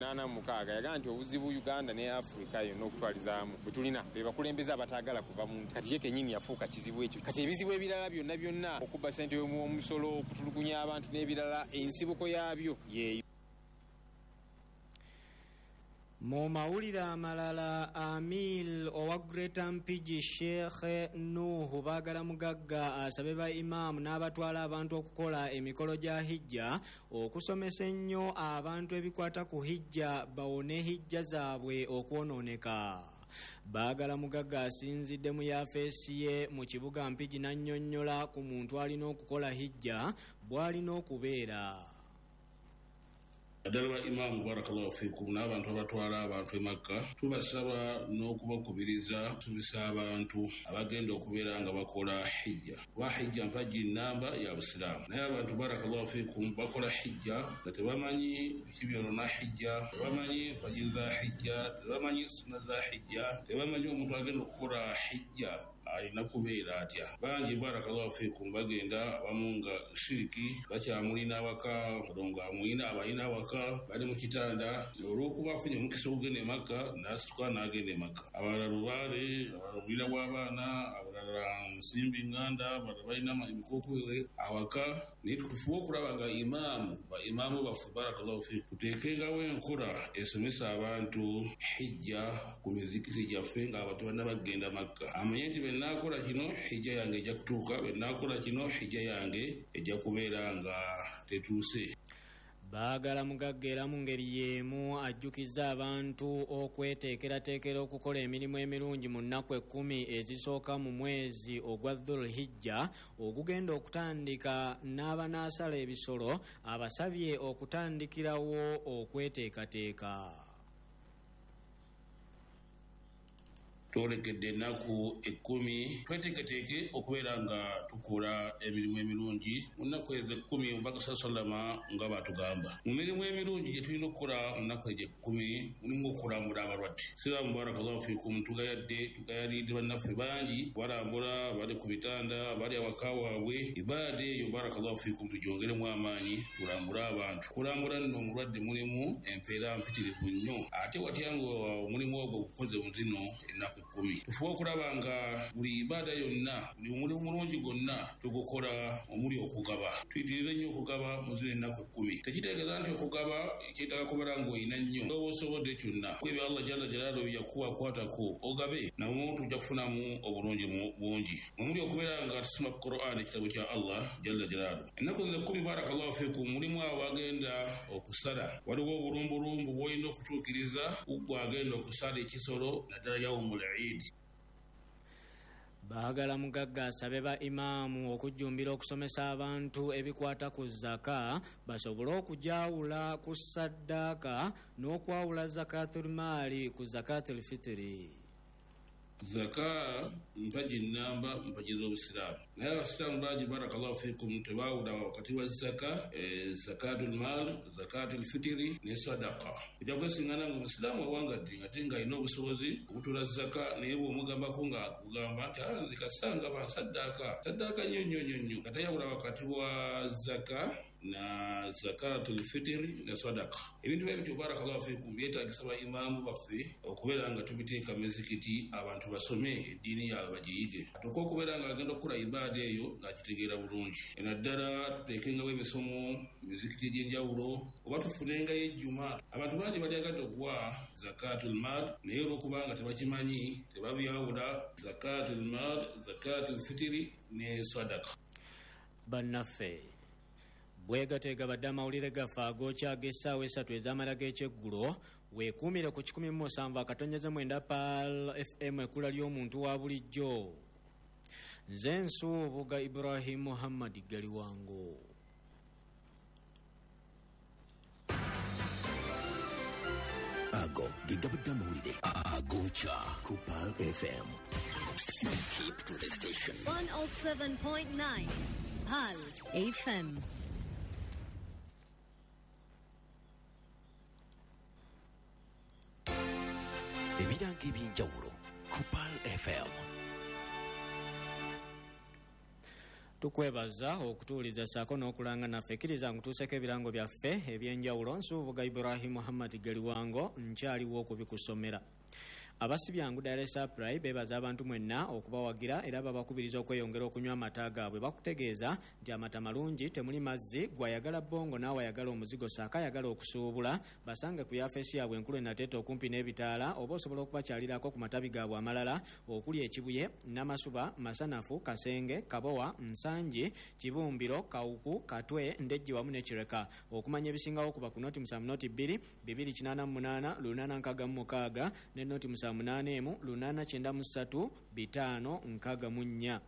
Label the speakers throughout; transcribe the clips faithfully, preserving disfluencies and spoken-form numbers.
Speaker 1: nana mukaaga yagaa nti obuzibu Uganda ne Africa yonna okutwalizaamu bwe tulina be bakulembeze abataagala kuva mu nti kati ye kennyini yafuuka kizibu ekyo kati ebizibu ebirala byonna byonna okubba ssente y'omusolo okutulugunya abantu n'ebirala ensibuko yaabyo yeeyo.
Speaker 2: Mu mawulire amalala Amil owa Greater Mpigi Sheikh Nuhu Baagala Mugagga asabe ba imaamu n'abatwala abantu okukola emikolo gya hijja okusomesa ennyo abantu ebikwata ku hijja bawone hijja zaabwe okwonooneka. Baagala Mugagga asinzidde mu yafeesi ye mu kibuga Mpigi n'annyonnyola ku muntu alina okukola hijja bw'alina okubeera.
Speaker 3: Adala Imam barakallahu fikum n'abantu abatwala abantu e Makka tubasaba n'okubakubiriza tusomesa abantu abagenda okubeera nga bakola hijja. Wa hijja mpaji namba ya Busiraamu naye abantu barakallahu fikum bakola hijja nga tebamanyi ekibyolo na hijja, tebamanyi mpaji za hijja, tebamanyi sunna za hijja, tebamanyi omuntu agenda okukola hijja alina kubeera atya. Bangi barakallahu fikum bagenda abamu nga shiriki bakyamulina awaka olongo amulina abalina awaka bali mu kitanda olw'okuba afunye omukisa ogugenda e Makka n'asituka n'agenda e Makka. Abalala lubaale, abalala obulira bw'abaana, abalala nsimbi nganda, abalala balina emikokuwe awaka. Naye tufuba okulaba nga imaamu ba imaamu baffe barakallahu fikum tuteekengawo enkola esomesa abantu hijja ku mizikiti gyaffe nga abantu banna bagenda Makka. Amanye nti benaakola kino hijja yange ejja kutuuka, benaakola kino hijja yange ejja kubeera nga tetuuse.
Speaker 2: Baagala Mugagga era mu ngeri y'emu ajjukiza abantu okweteekerateekera okukola emirimu emirungi mu nnaku ekkumi ezisooka mu mwezi ogwa Dhul Hijja ogugenda okutandika n'abanaasala ebisolo abasabye okutandikirawo okweteekateeka.
Speaker 3: Twolekedde ennaku ekkumi tweteeketeeke okubeera nga tukola emirimu emirungi mu nnaku ezo ekkumi omubaka saa sallama nga batugamba. Mu mirimu emirungi gye tulina okukola mu nnaku ezo ekkumi mulimu okulambula abalwadde. Siraamu barakallahu fikum tugayadde tugayalidde bannaffe bangi balambula bali ku bitanda bali awaka waabwe. Ibaada eyo barakallahu fikum tugyongeremu amaanyi tulambule abantu. Kulambula nno omulwadde mulimu empeera mpitirivu nnyo ate watya nga omulimu ogwo gukoze mu zino ennaku ekkumi. Tufuba okulaba nga buli ibaada yonna buli mulimu mulungi gwonna tugukola omuli okugaba. Tuyitirire nnyo okugaba mu zino ennaku ekkumi. Tekitegeeza nti okugaba kyetaaga kubala ng'olina nnyo nga osobodde kyonna kwebyo Allah jalla jalaaluhu yakuwa kwatako ogabe namwo tujja kufunamu obulungi bungi omuli okubeera nga tusoma Qur'an ekitabo kya Allah jalla jalaaluhu. Ennaku zino ekkumi barakallahu fikum mulimu abo bagenda okusala. Waliwo obulumbulumbu bw'olina okutuukiriza kuggwa agenda okusala ekisolo naddala yawmul Eid.
Speaker 2: Baagala Mugagga asabe ba imaamu okujjumbira okusomesa abantu ebikwata ku zaka basobole okujaawula ku saddaaka n'okwawula zakatul maali ku zakatul fitiri.
Speaker 3: Zaka mpaji namba mpaji z'Obusiraamu naye abasiraamu bangi barakallahu fikum tebaawula wakati wa zaka e, zakatul maal zakatul fitiri ne sadaqa. Ojja kwesingana nga omusiraamu awangadde ate ng'alina obusobozi obutula zaka naye bw'omugambako nga akugamba nti nze kasanga ba saddaaka saddaaka nnyo nnyo nnyo nnyo nga tayawula wakati wa zaka na zakatul fitiri na sadaqa. Ebintu byebityo barakallahu fikum byetaagisa ba imaamu baffe okubeera nga tubiteeka mizikiti abantu basome eddiini yaabwe bagiyige atuuka okubeera nga agenda okukola ibaada eyo ng'akitegeera bulungi. Enaddala tuteekengawo emisomo mizikiti egy'enjawulo oba tufunengayo ejjuma. Abantu bangi balyagadde okuwa zakatul maal naye olw'okuba nga tebakimanyi tebabyawula zakatul maal zakatul fitiri ne sadaqa.
Speaker 2: Bannaffe bwegateega badde amawulire gaffe ag'okyaga essaawa esatu ez'amala g'ekyeggulo weekuumire ku kikumi mu musanvu akatonnyeze mwenda Pal F M ekkula ly'omuntu wa bulijjo. Nze Nsuubuga Ibrahim Muhammad Gali wango.
Speaker 4: Ago gigabudde amawulire ag'okya ku Pal F M. Keep to the station.
Speaker 5: one oh seven point nine Pal F M.
Speaker 4: Ebiranga eby'enjawulo ku Pal F M.
Speaker 2: tukwebaza okutuuliza ssaako n'okulanga naffe. Kkiriza nkutuuseko ebirango byaffe ebyenjawulo. Nsuubuga Ibrahim Muhammad Galiwango nkyaliwo okubikusomera. Abasibyangu Dar es Salaam bebaza abantu mwenna okubawagira era babakubiriza okweyongera okunywa amata gaabwe. Bakutegeeza nti amata malungi, temuli mazzi, gwayagala bongo naawe ayagala omuzigo saaka ayagala okusuubula, basange ku yafeesi yaabwe enkulu enateeta okumpi n'ebitaala, oba osobola okubakyalirako ku matabi gaabwe amalala okuli Ekibuye, Namasuba, Masanafu, Kasenge, Kabowa, Nsangi, Kibumbiro, Kawuku, Katwe, Ndejji wamu ne Kireka. Okumanya ebisingawo kuba ku noti musanvu noti bbiri, bibiri kinaana mu munaana, lunaana nkaaga mu mukaaga ne noti musanvu munane emu, lunaana kyenda mu ssatu, bitaano nkaaga mu nnya.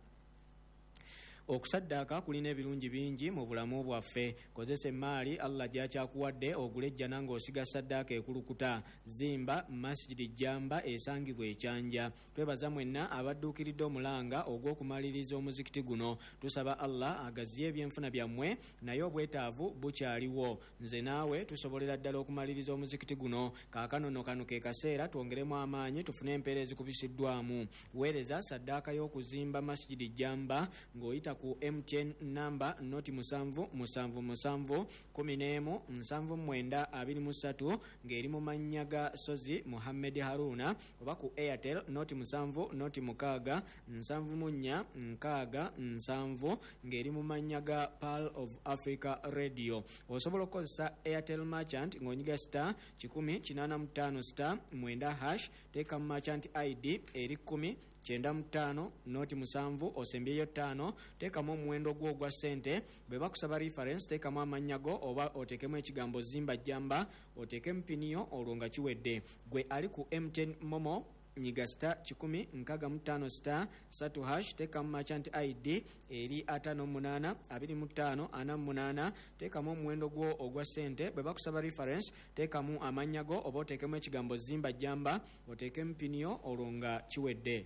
Speaker 2: Okusaddaaka kulina ebirungi bingi mu bulamu bwaffe. Kozesa emmaali Allah gy'akyakuwadde ogule ejjana ng'osiga saddaaka ekulukuta. Zimba masjidi Jamba esangibwa Ekyanja. Twebaza mwenna abadduukiridde omulanga ogw'okumaliriza omuzikiti guno. Tusaba Allah agaziye ebyenfuna byammwe, naye obwetaavu bukyaliwo. Nze naawe tusobolera ddala okumaliriza omuzikiti guno. Kaakano no kano ke kaseera twongeremu amaanyi tufune empeera ezikubisiddwamu. Weereza saddaaka y'okuzimba masjidi Jamba ng'oyita ku M T N namba noti musanvu musanvu musanvu kumi n'emu nsanvu mwenda abiri mu ssatu ng'eri mu mannya ga Sozi Muhammed Haruna, oba ku Airtel noti musanvu noti mukaaga nsanvu mu nnya nkaaga nsanvu ng'eri mu mannya ga Pearl of Africa Radio. Osobola okukozesa Airtel Merchant ng'onyiga star kikumi kinaana mu ttaano star mwenda hash, teeka mu Merchant I D eri kumi kyenda mu ttaano noti musanvu osembyeyo ttaano, teekamu omuwendo gwo ogwa ssente. Bwe bakusaba reference teekamu amannya go oba oteekemu ekigambo Zimba Jamba, oteekemu piniyo olwo nga kiwedde. Gwe ali ku M T N Momo nyiga star kikumi nkaaga mu ttaano star ssatu hash, teekamu Merchant I D eri ataano mu munaana abiri mu ttaano ana mu munaana, teekamu omuwendo gwo ogwa ssente. Bwe bakusaba reference teekamu amannya go oba oteekemu ekigambo Zimba Jamba, oteekemu piniyo olwo nga kiwedde.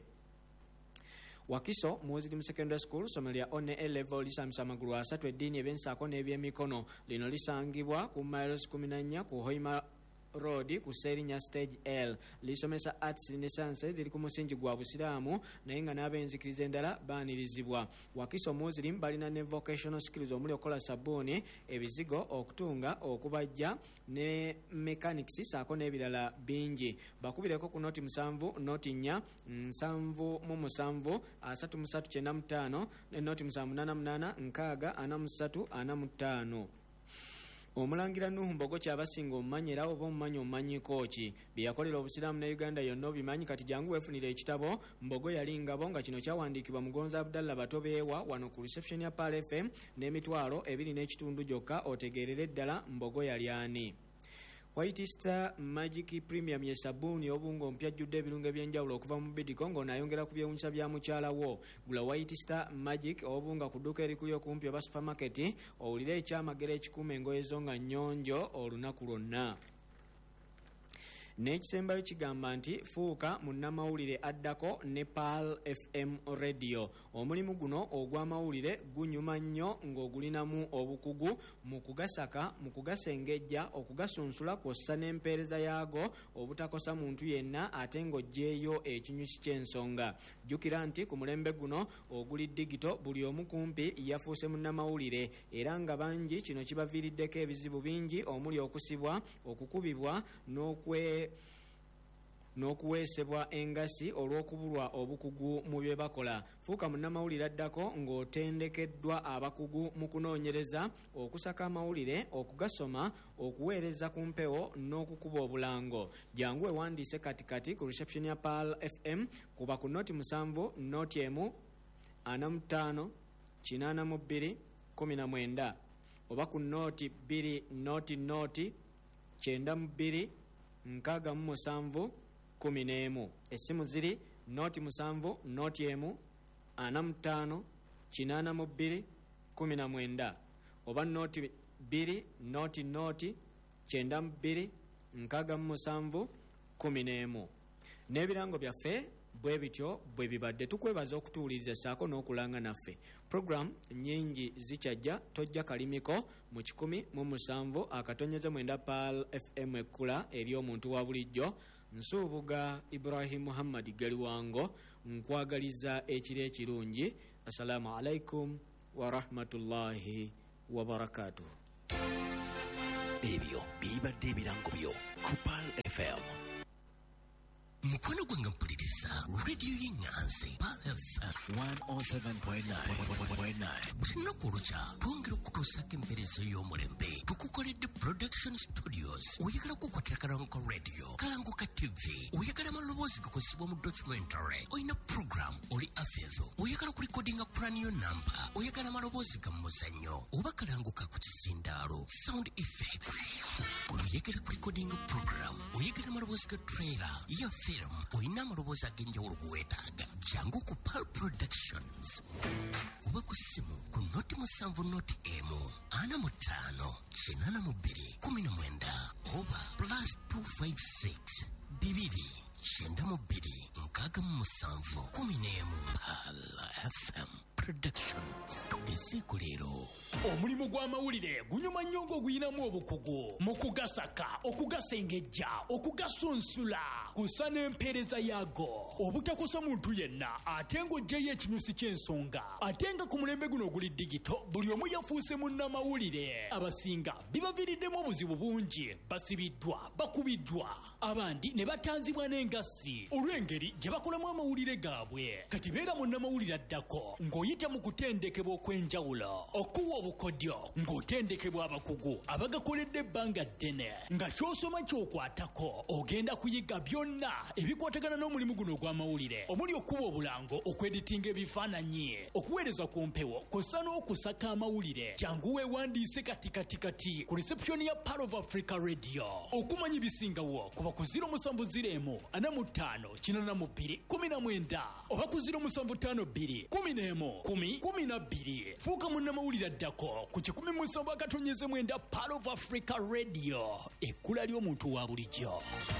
Speaker 2: Wakiso Muslim Secondary School somero lya one A level lisambisa amagulu asatu eddiini ebyensaako n'ebyemikono. Lino lisangibwa ku miles kumi na nnya ku Hoima Road ku Serinya Stage L. Lisomesa arts ne science liri ku musingi gwa Busiraamu naye nga n'abenzikiriza endala baanirizibwa. Wakiso Muslim balina ne vocational skills omuli okola sabbuuni, ebizigo, okutunga, okubajja ne mechanics saako n'ebirala bingi. Bakubireko ku noti musanvu noti nnya nsanvu mu musanvu asatu mu ssatu kyenda mu ttaano ne noti musanvu munaana munaana nkaaga ana mu ssatu ana mu ttaano. Omulangira Nuhu Mbogo kyabasinga omumanyira oba omumanyi omumanyiko ki bye yakolera Obusiraamu ne Uganda yonna obimanyi. Kati jangu weefunire ekitabo Mbogo yali ngabo, nga kino kyawandiikibwa Mugonza Abdallah Batobeewa wano ku reception ya Pal F M n'emitwalo ebiri n'ekitundu gyokka otegeerere ddala Mbogo yali ani. White Star Magic Premium ye sabbuuni obungo mpya jjudde ebirungo ebyenjawulo okuva mu Bidco ng'onaayongera ku byewunyisa bya mukyala wo. Gula White Star Magic obunga ku dduuka erikuli okumpi oba supermarket, owulire ekyamagero ekikuuma engoye zo nga nnyonjo olunaku lwonna. N'ekisembayo kigamba nti fuuka munnamawulire addako ne Pearl F M Radio. Omulimu guno ogw'amawulire gunyuma nnyo ng'ogulinamu obukugu mu kugasaka, mu kugasengejja, okugasunsula kw'ossa n'empeereza yaago obutakosa muntu yenna ate ng'oggyeeyo ekinyusi ky'ensonga. Jjukira nti ku mulembe guno oguli digito buli omu kumpi yafuuse munnamawulire era nga bangi kino kibaviiriddeko ebizibu bingi omuli okusibwa, okukubibwa n'okwe n'okuweesebwa engasi olw'okubulwa obukugu mu bye bakola. Fuuka munnamawulire addako ng'otendekeddwa abakugu mu kunoonyereza, okusaka amawulire, okugasoma, okuweereza ku mpewo n'okukuba obulango. Jangu ewandiise katikati ku reception ya Pearl F M kuba ku noti musanvu noti emu ana mu ttaano kinaana mu bbiri kumi na mwenda, oba ku noti bbiri noti noti kyenda mu bbiri nkaaga mu musanvu kumi n'emu. Essimu ziri noti musanvu noti emu ana mu ttaano kinaana mu bbiri kumi na mwenda, oba noti bbiri noti noti kyenda mu bbiri nkaaga mu musanvu kumi n'emu. N'ebirango byaffe bwe bityo bwe bibadde. Tukwebaza okutuuliriza ssaako n'okulanga naffe. Program nnyingi zikyajja, tojja kalimiko mu kikumi mu musanvu akatonyeza mwenda Pearl F M ekkula eri omuntu wa bulijjo. Nsuubuga Ibrahim Muhammad Galiwango nkwagaliza ekiro ekirungi. Assalamu alaikum wa rahmatullahi wa barakatuh.
Speaker 4: Ebyo bibadde ebirango byo ku Pal F M. Mukwano gwange mpuliriza radio y'Enganzi Pal F M one oh seven point nine. Lunaku olukya twongera okutuusako empeereza y'omulembe tukukoledde production studios. Oyagala kukwatira kalanguka radio, kalanguka T V, oyagala amaloboozi gakozesebwa mu documentary, oyina program oli afeezo, oyagala kulikodinga cranial number, oyagala amaloboozi ga muzannyo oba kalanguka ku kizindaalo sound effects, oyagala kulikodinga program, oyagala amaloboozi ga trailer ya film, oyina amaloboozi ag'enjawulo kuweetaaga, jangu ku Pal Productions. Kuba ku ssimu ku noti musanvu noti emu ana mu ttaano kinana mu bbiri kumi na mwenda oba plus two five six bibiri kyenda mu bbiri nkaaga mu musanvu kumi n'emu. Pal F M Productions tugezeeko leero.
Speaker 6: Omulimu gw'amawulire gunyuma nnyo ng'oguyinamu obukugu mu kugasaka, okugasengejja, okugasunsula kusa n'empeereza yaago obutakosa muntu yenna ate ng'oggyeyo ekinyusi ky'ensonga. Ate nga ku mulembe guno oguli digito buli omu yafuuse munnamawulire. Abasinga bibaviiriddemu obuzibu bungi, basibiddwa, bakubiddwa, abandi ne batanzibwa n'engassi olw'engeri gye bakolamu amawulire gaabwe. Kati beera munnamawulire addako ng'oyita mu kutendekebwa okw'enjawulo, okuwa obukodyo ng'otendekebwa abakugu abagakoledde ebbanga ddene, nga ky'osoma ky'okwatako ogenda kuyiga byonna ebikwatagana n'omulimu guno ogw'amawulire, omuli okuba obulango, okweditinga ebifaananyi, okuweereza ku mpewo, kussa n'okusaka amawulire. Jangu weewandiise kati kati kati ku reception ya Pal of Africa Radio. Okumanya ebisingawo kuba ku ziro musanvu ziro emu ana mu ttaano kinana mu bbiri kumi na mwenda oba ku ziro musanvu ttaano bbiri kumi n'emu kumi kumi na bbiri. Fuuka munnamawulire addako ku kikumi musanvu akatonnyeze mwenda Pal of Africa Radio, ekkula ly'omuntu wa bulijjo.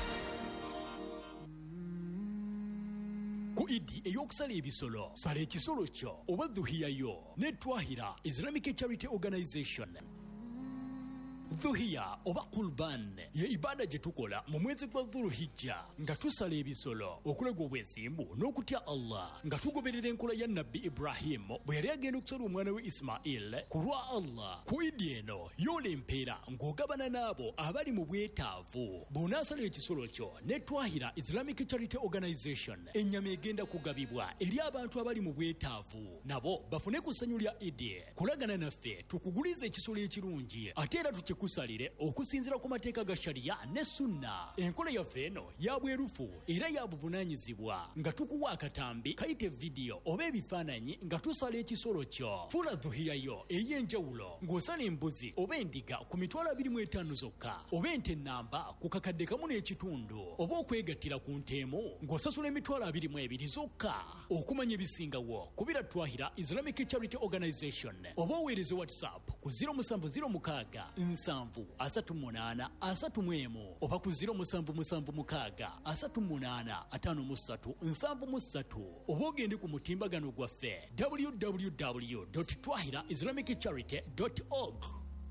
Speaker 6: Ku Idi ey'okusala ebisolo, sala ekisolo kyo oba dhuhiya yo ne Twahira Islamic Charity Organization. Dhuhiya oba Qurban ye ibada gye tukola mu mwezi gwa Dhulhijja nga tusala ebisolo okulaga obwesimbu n'okutya Allah, nga tugoberera enkola ya Nabbi Ibrahim bwe yali agenda okusala omwana we Ismail ku lwa Allah. Ku Idi eno yoola empeera ng'ogabana n'abo abali mu bwetaavu. Bw'onaasala ekisolo kyo ne Twahira Islamic Charity Organization, ennyama egenda kugabibwa eri abantu abali mu bwetaavu, nabo bafune ku ssanyu lya Idi. Kulagana naffe tukuguliza ekisolo ekirungi ate era tukikusalire okusinziira ku mateeka ga shariya ne sunna. Enkola yaffe eno ya bwerufu era ya buvunaanyizibwa, nga tukuwa akatambi kayite vidiyo oba ebifaananyi nga tusala ekisolo kyo. Fula dhuhiya yo ey'enjawulo ng'osala embuzi oba endiga ku mitwalo abiri mu etaano zokka, oba ente ennamba ku kakadde kamu n'ekitundu, oba okwegattira ku nteemu ng'osasula emitwalo abiri mu ebiri zokka. Okumanya ebisingawo kubira Twahira Islamic Charity Organization oba oweereze WhatsApp ku ziro musanvu ziro mukaaga nsanvu asatu munaana asatu mu emu oba ku ziro musanvu musanvu mukaaga asatu munaana ataano mu ssatu nsanvu mu ssatu, oba ogende ku mutimbagano gwaffe w w w dot twahira islamic charity dot org.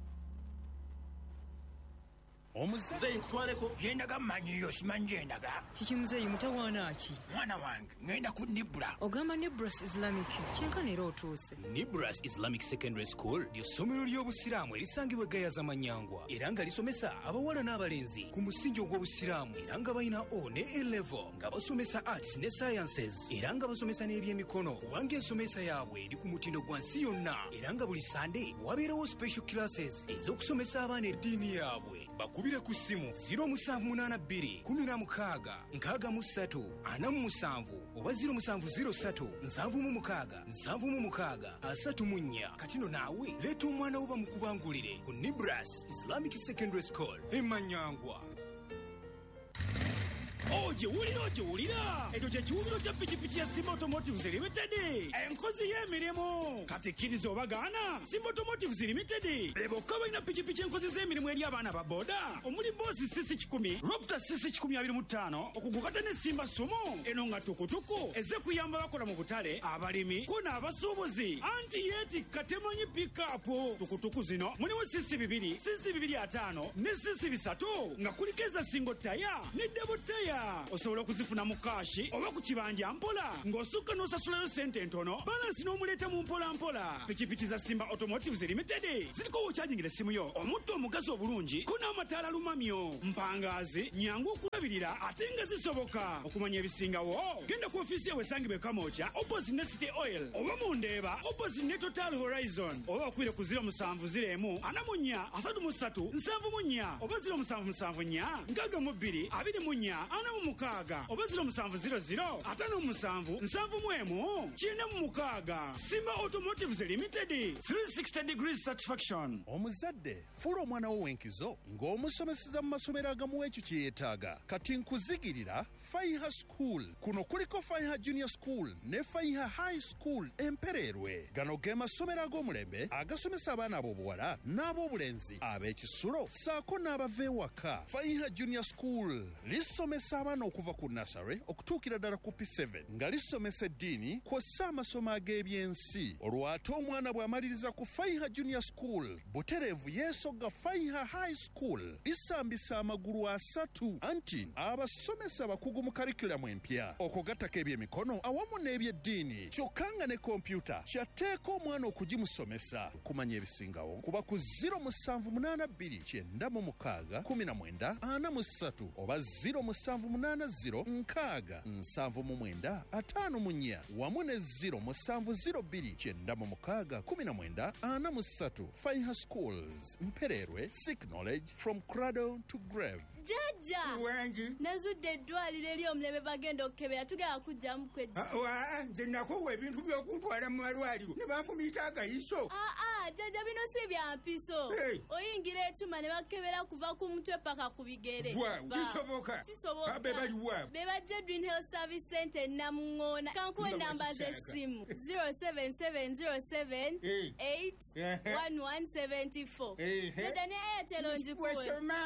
Speaker 7: Omuzeeyi nkutwaleko gyendaga mmanyiyo simanyi gyendaga.
Speaker 8: Kiki muzeeyi mutawaana ki?
Speaker 7: Mwana wange ngenda ku Nibra.
Speaker 8: Ogamba Nibras Islamic kyenkana era otuuse.
Speaker 9: Nibras Islamic Secondary School ly'essomero ly'obusiraamu erisangibwa Gayaza Manyangwa era nga lisomesa abawala n'abalenzi ku musingi ogw'obusiraamu era nga balina O ne A level, nga basomesa arts ne sciences era nga basomesa n'ebyemikono, kubanga ensomesa yaabwe eri ku mutindo gwa nsi yonna era nga buli Sunday wabeerawo special classes ez'okusomesa abaana eddiini yaabwe. Bakubire ku ssimu ziro musanvu munaana bbiri kumi na mukaaga nkaaga mu ssatu ana mu musanvu oba ziro musanvu ziro ssatu nsanvu mu mukaaga nsanvu mu mukaaga asatu mu nnya. Katino naawe leeta omwana wo bamukubangulire ku Nibras Islamic Secondary School e Manyangwa.
Speaker 10: Oje wulira oje wulira ekyo kye kiwumiro kya pikipiki ya Simba Automotives Limited, enkozi y'emirimu katikiriza obagaana. Simba Automotives Limited bebokka balina pikipiki enkozi z'emirimu eri abaana ba boda, omuli boosi sisi kikumi, Robta sisi kikumi abiri mu ttaano, okugukata ne Simba Sumo. Eno nga tukutuku eze kuyamba bakola mu butale, abalimi ko n'abasuubuzi, anti yeetikka temanyi pikapu. Tukutuku zino mulimu sisi bibiri, sisi bibiri ataano ne sisi bisatu, nga kuliko eza singo taya ne debo taya. osobola okuzifuna mu kaashi oba ku kibanja mpola ng'osukka n'osasulayo sente entono balansi n'omuleeta mu mpola mpola. Pikipiki za Simba Automotives Limited ziriko wokyajingira essimu yo omutto omugazi obulungi ko n'amataala lumamyo mpangaazi nyangu okulabirira ate nga zisoboka. Okumanya ebisingawo genda ku ofiisi yawe esangibwa e Kamooja opposite ne City Oil oba mu Ndeeba opposite ne Total Horizon oba okwire ku ziro musanvu ziro emu ana mu nnya asatu mu ssatu nsanvu mu nnya oba ziro musanvu musanvu nnya nkaaga mu bbiri abiri mu nnya ana mu mukaaga oba ziro musanvu ziro ziro ataano mu musanvu nsanvu mu emu kyenda mu mukaaga. Simba Automotives Limited three sixty degrees satisfaction.
Speaker 11: Omuzadde fuula omwana wo w'enkizo ng'omusomeseza mu masomero agamuwa ekyo kye yeetaaga. Kati nkuzigirira Faiha School. Kuno kuliko Faiha Junior School ne Faiha High School Empererwe. Gano ge masomero ag'omulembe agasomesa abaana ab'obuwala n'ab'obulenzi ab'ekisulo saako n'abava ewaka. Faiha Junior School lisomesa abaana okuva ku nursery okutuukira ddala ku P seven nga lisomesa eddiini kw'ossa amasomo ag'ebyensi. Olwo ate omwana bw'amaliriza ku Faiha Junior School butereevu yeesogga Faiha High School lisambisa amagulu asatu anti abasomesa bakugu mu karikulamu empya okugattako ebyemikono awamu n'ebyeddiini kyokka nga ne kompyuta kyatteeka omwana okugimusomesa. Kumanya ebisingawo kuba ku ziro musanvu munaana bbiri kyenda mu mukaaga kumi na mwenda ana mu ssatu oba ziro musanvu munaana ziro nkaaga nsanvu mu mwenda ataano mu nnya wamu ne ziro musanvu ziro bbiri kyenda mu mukaaga kumi na mwenda ana mu ssatu. Faiha Schools Mpererwe. Seek knowledge from cradle to grave.
Speaker 12: Jajja
Speaker 10: wangi
Speaker 12: nazudde eddwaliro eri omulebe bagenda okukebera tugenda kujjamu kweddi.
Speaker 10: Nze nakowa ebintu by'okuntwala mu malwaliro ne banfumiita agayiso.
Speaker 12: Aa jajja bino si bya mpiso. Oyingira ekyuma ne bakebera kuva ku mutwe paka ku bigere.
Speaker 10: Kisoboka
Speaker 12: kisoboka
Speaker 10: be bali wa
Speaker 12: be bajja Green Health Service Center Namuŋŋoona. Kankuwe namba z'essimu zero seven seven zero seven eight one one seven four. Dada ne Airtel onjikuwe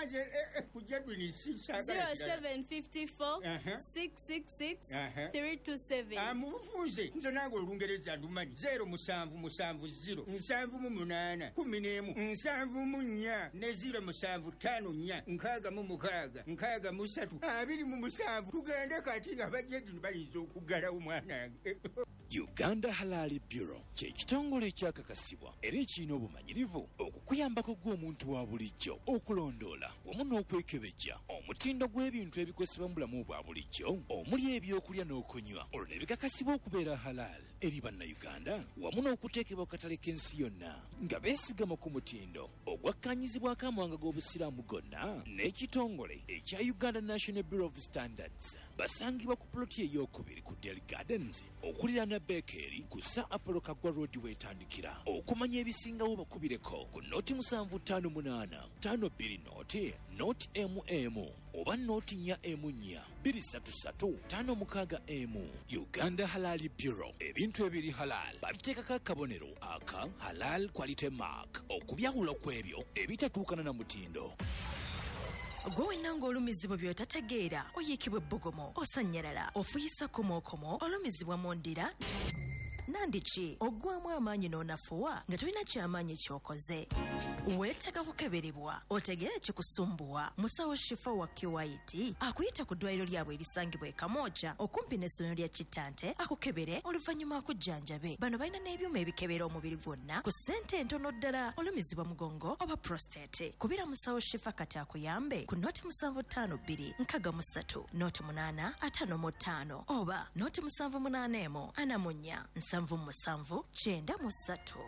Speaker 12: zero seven five four six six six three two seven.
Speaker 10: Amubufunze nze nange olungereza ndumanyi zero musanvu musanvu ziro nsanvu mu munaana kumi n'emu nsanvu mu nnya ne ziro musanvu ttaano nnya nkaaga mu mukaaga nkaaga mu ssatu abiri mu musanvu. Tugende kati nga bajjedi bayinza okuggalawo mwanange.
Speaker 9: Uganda Halal Bureau kye kitongole ekyakakasibwa era ekirina obumanyirivu okukuyambako gw'omuntu wa bulijjo okulondoola wamu n'okwekebejja omutindo gw'ebintu ebikozesebwa mu bulamu bwa bulijjo omuli ebyokulya n'okunywa olwo ne bikakasibwa okubeera halal eri bannayuganda wamu n'okuteekebwa ku katale k'ensi yonna nga beesigama ku mutindo ogwakkaanyizibwako amawanga g'obusiraamu gonna n'ekitongole ekya Uganda National Bureau of Standards. Basangibwa ku ploti ey'okubiri ku Delhi Gardens okuliraana Bakery ku Sir Apollo Kagwa Road weetandikira. Okumanya ebisingawo bakubireko ku nooti musanvu ttaano munaana ttaano bbiri nooti nooti emu emu oba nooti nnya emu nnya bbiri ssatu ssatu ttaano mukaaga emu. Uganda Halal Bureau ebintu ebiri halal babiteekako akabonero aka Halal Quality Mark okubyawula kw'ebyo ebitatuukana na mutindo.
Speaker 13: Gwe wenna ng'olumizibwa by'otategeera oyiikibwa ebbogomo osanyalala ofuyisa komokomo olumizibwa mu ndira nandiki oggwamu amaanyi n'onafuwa nga tolina kyamaanyi ky'okoze. Weetaaga kukeberebwa otegeere kikusumbuwa. Musawo Shifa wa Kiwaiti akuyita ku ddwaliro lyabwe erisangibwa e Kamooja okumpi n'essomero lya Kitante akukebere oluvannyuma akujjanjabe. Bano balina n'ebyuma ebikebera omubiri gwonna ku ssente entono ddala olumizibwa mugongo oba prostate. Kubira Musawo Shifa kati akuyambe ku nooti musanvu ttaano bbiri nkaaga mu ssatu nooti munaana ataano mu ttaano oba nooti musanvu munaana emu ana mu nnya nsanvu musanvu kyenda mu ssatu.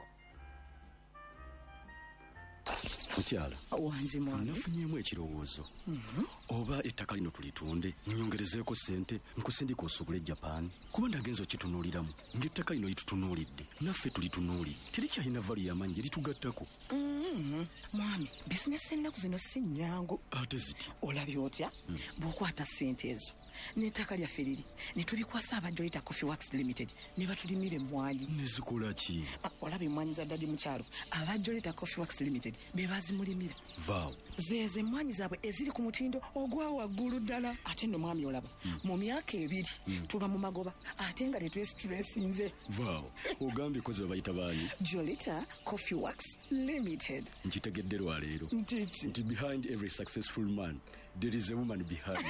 Speaker 14: Mukyala
Speaker 15: wanzi mwange
Speaker 14: nafunyemu ekirowoozo oba ettaka lino tulitunde nyongerezeeko ssente nkusindika osobole Japan kuba ndagenza okitunuuliramu ng'ettaka lino litutunuulidde naffe tulitunuulire terikyalina valu y'amaanyi gye litugattako.
Speaker 15: mwami bizinesi ennaku zino si nnyangu
Speaker 14: ate ziti
Speaker 15: olabye otya bw'okwata ssente ezo n'ettaka lyaffe liri ne tulikwasa abajolita Coffee Works Limited ne batulimira emmwanyi.
Speaker 14: nezikola ki?
Speaker 15: olaba emmwanyi za ddadi mukyalo abajolita Coffee Works Limited be bazimulimira.
Speaker 14: vaawo
Speaker 15: zeeze emmwanyi zaabwe eziri ku mutindo ogwa waggulu ddala. ate nno mwami olaba mu myaka ebiri tuba mu magoba ate nga tetwesitulesinze.
Speaker 14: vaawo ogambye kozi babayita baani?
Speaker 15: Jolita Coffee Works Limited.
Speaker 14: nkitegedde lwaleero
Speaker 15: ntiki
Speaker 14: nti behind every successful man there is a woman behind.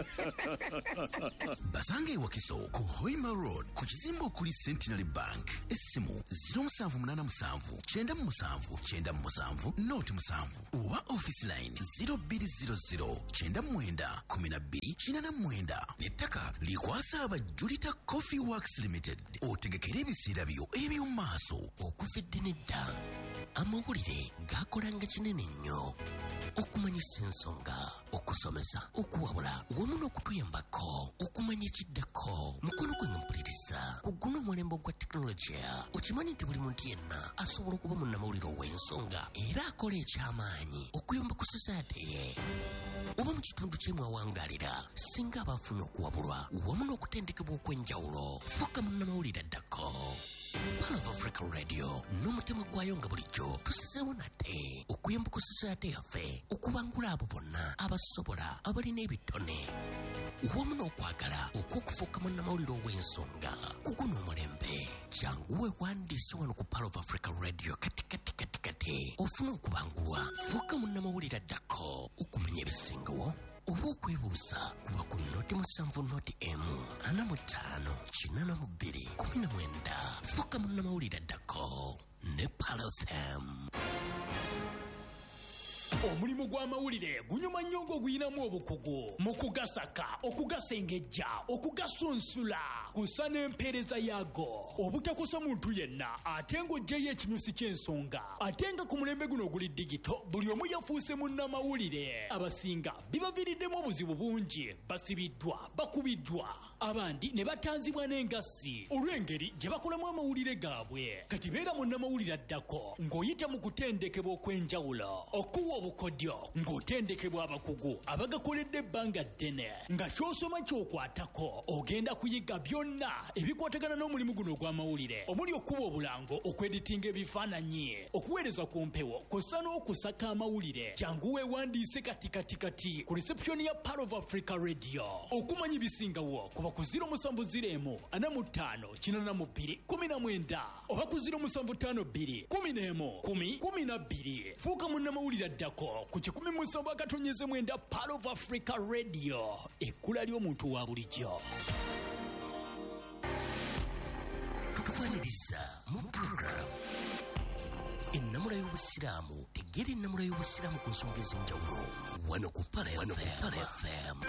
Speaker 4: Basange Wakiso ku Hoima Road ku kizimbe okuli Centenary Bank essimu zero seven eight seven nine seven nine seven note musanvu oba office line zero two zero zero nine nine one two nine nine nettaka likwasa abajulita Coffee Works Limited otegekera ebiseera byo eby'omumaaso okuva nedda amawulire gakolanga kinene nnyo okumanyisa ensonga okusomesa okuwabula wamu n'okutuyambako okumanya ekiddako mukono gwe mpuliriza ku guno omulembe gwa tekinologiya okimanyi nti buli muntu yenna asobola okuba munnamawulire ow'ensonga era akola eky'amaanyi okuyamba ku society ye oba mu kitundu kye mwawangaalira singa abaafuna okuwabulwa wamu n'okutendekebwa okw'enjawulo fuuka munnamawulire addako Pal of Africa Radio n'omutima gwayo nga bulijjo tusizeewo nate okuyamba ku society yaffe okubangula abo bonna abasobola abalina ebitone wamu n'okwagala okw'okufuuka munnamawulire ow'ensonga ku guno omulembe kyanguwe wandiise wano ku Pal of Africa Radio kati kati kati kati ofuna okubangulwa fuuka munnamawulire addako okumanya ebisingawo oba okwebuuza kuba ku noti musanvu noti emu ana mu ttaano kinana mu bbiri kumi na mwenda fuuka munnamawulire addako ne Pal F M.
Speaker 6: Omulimu gw'amawulire gunyuma nnyo ng'oguyinamu obukugu mu kugasaka okugasengejja okugasunsula kusa n'empeereza yaago obutakosa muntu yenna ate ng'oggyeyo ekinyusi ky'ensonga ate nga ku mulembe guno oguli digito buli omu yafuuse munnamawulire abasinga bibaviiriddemu obuzibu bungi basibiddwa bakubiddwa abandi ne batanzibwa n'engassi olw'engeri gye bakolamu amawulire gaabwe kati beera munnamawulire addako ng'oyita mu kutendekebwa okw'enjawulo okuwa obukodyo ng'otendekebwa abakugu abagakoledde ebbanga ddene nga ky'osoma ky'okwatako ogenda kuyiga byonna ebikwatagana n'omulimu guno ogw'amawulire omuli okuba obulango okweditinga ebifaananyi okuweereza ku mpewo kw'ossa n'okusaka amawulire kyangu weewandiise kati kati kati ku reception ya Pal of Africa Radio okumanya ebisingawo kuba ku zero musanvu ziro emu ana mu ttaano kinana mu bbiri kumi na mwenda oba ku ziro musanvu ttaano bbiri kumi n'emu kumi kumi na bbiri fuuka munnamawulire addako ku kikumi musanvu akatonyeze mwenda Pal of Africa Radio ekkula ly'omuntu wa bulijjo.
Speaker 4: Tutuwaniriza mu program ennamula y'obusiraamu tegeera ennamula y'obusiraamu ku nsonga ez'enjawulo wano ku Pal F M.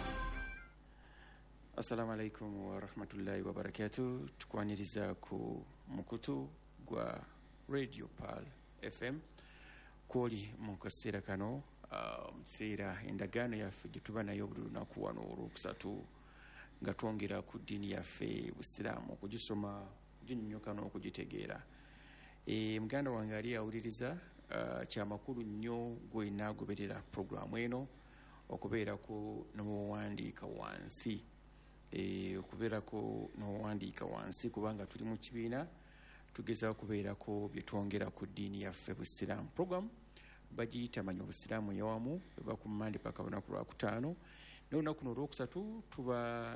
Speaker 16: Assalamu alaikum wa rahmatullahi wa barakatuh. Tukwaniriza ku mukutu gwa Radio Pal F M kwoli mu kaseera kano museera endagaano yaffe gye tuba nayo buli lunaku wano olwokusatu nga twongera ku ddiini yaffe busiraamu okugisoma okuginyonnyoka n'okugitegeera. E, muganda wange ali awuliriza uh, kyamakulu nnyo gwe naagoberera puroguramu eno okubeerako n'owandiika wansi e, okubeerako n'owandiika wansi kubanga tuli mu kibiina tugezaho kubeerako bye twongera ku ddiini yaffe busiraamu. Puroguramu bagiyita manya obusiraamu yawamu eva ku Mande paka lunaku lwakutaano n'olunaku olwokusatu tuba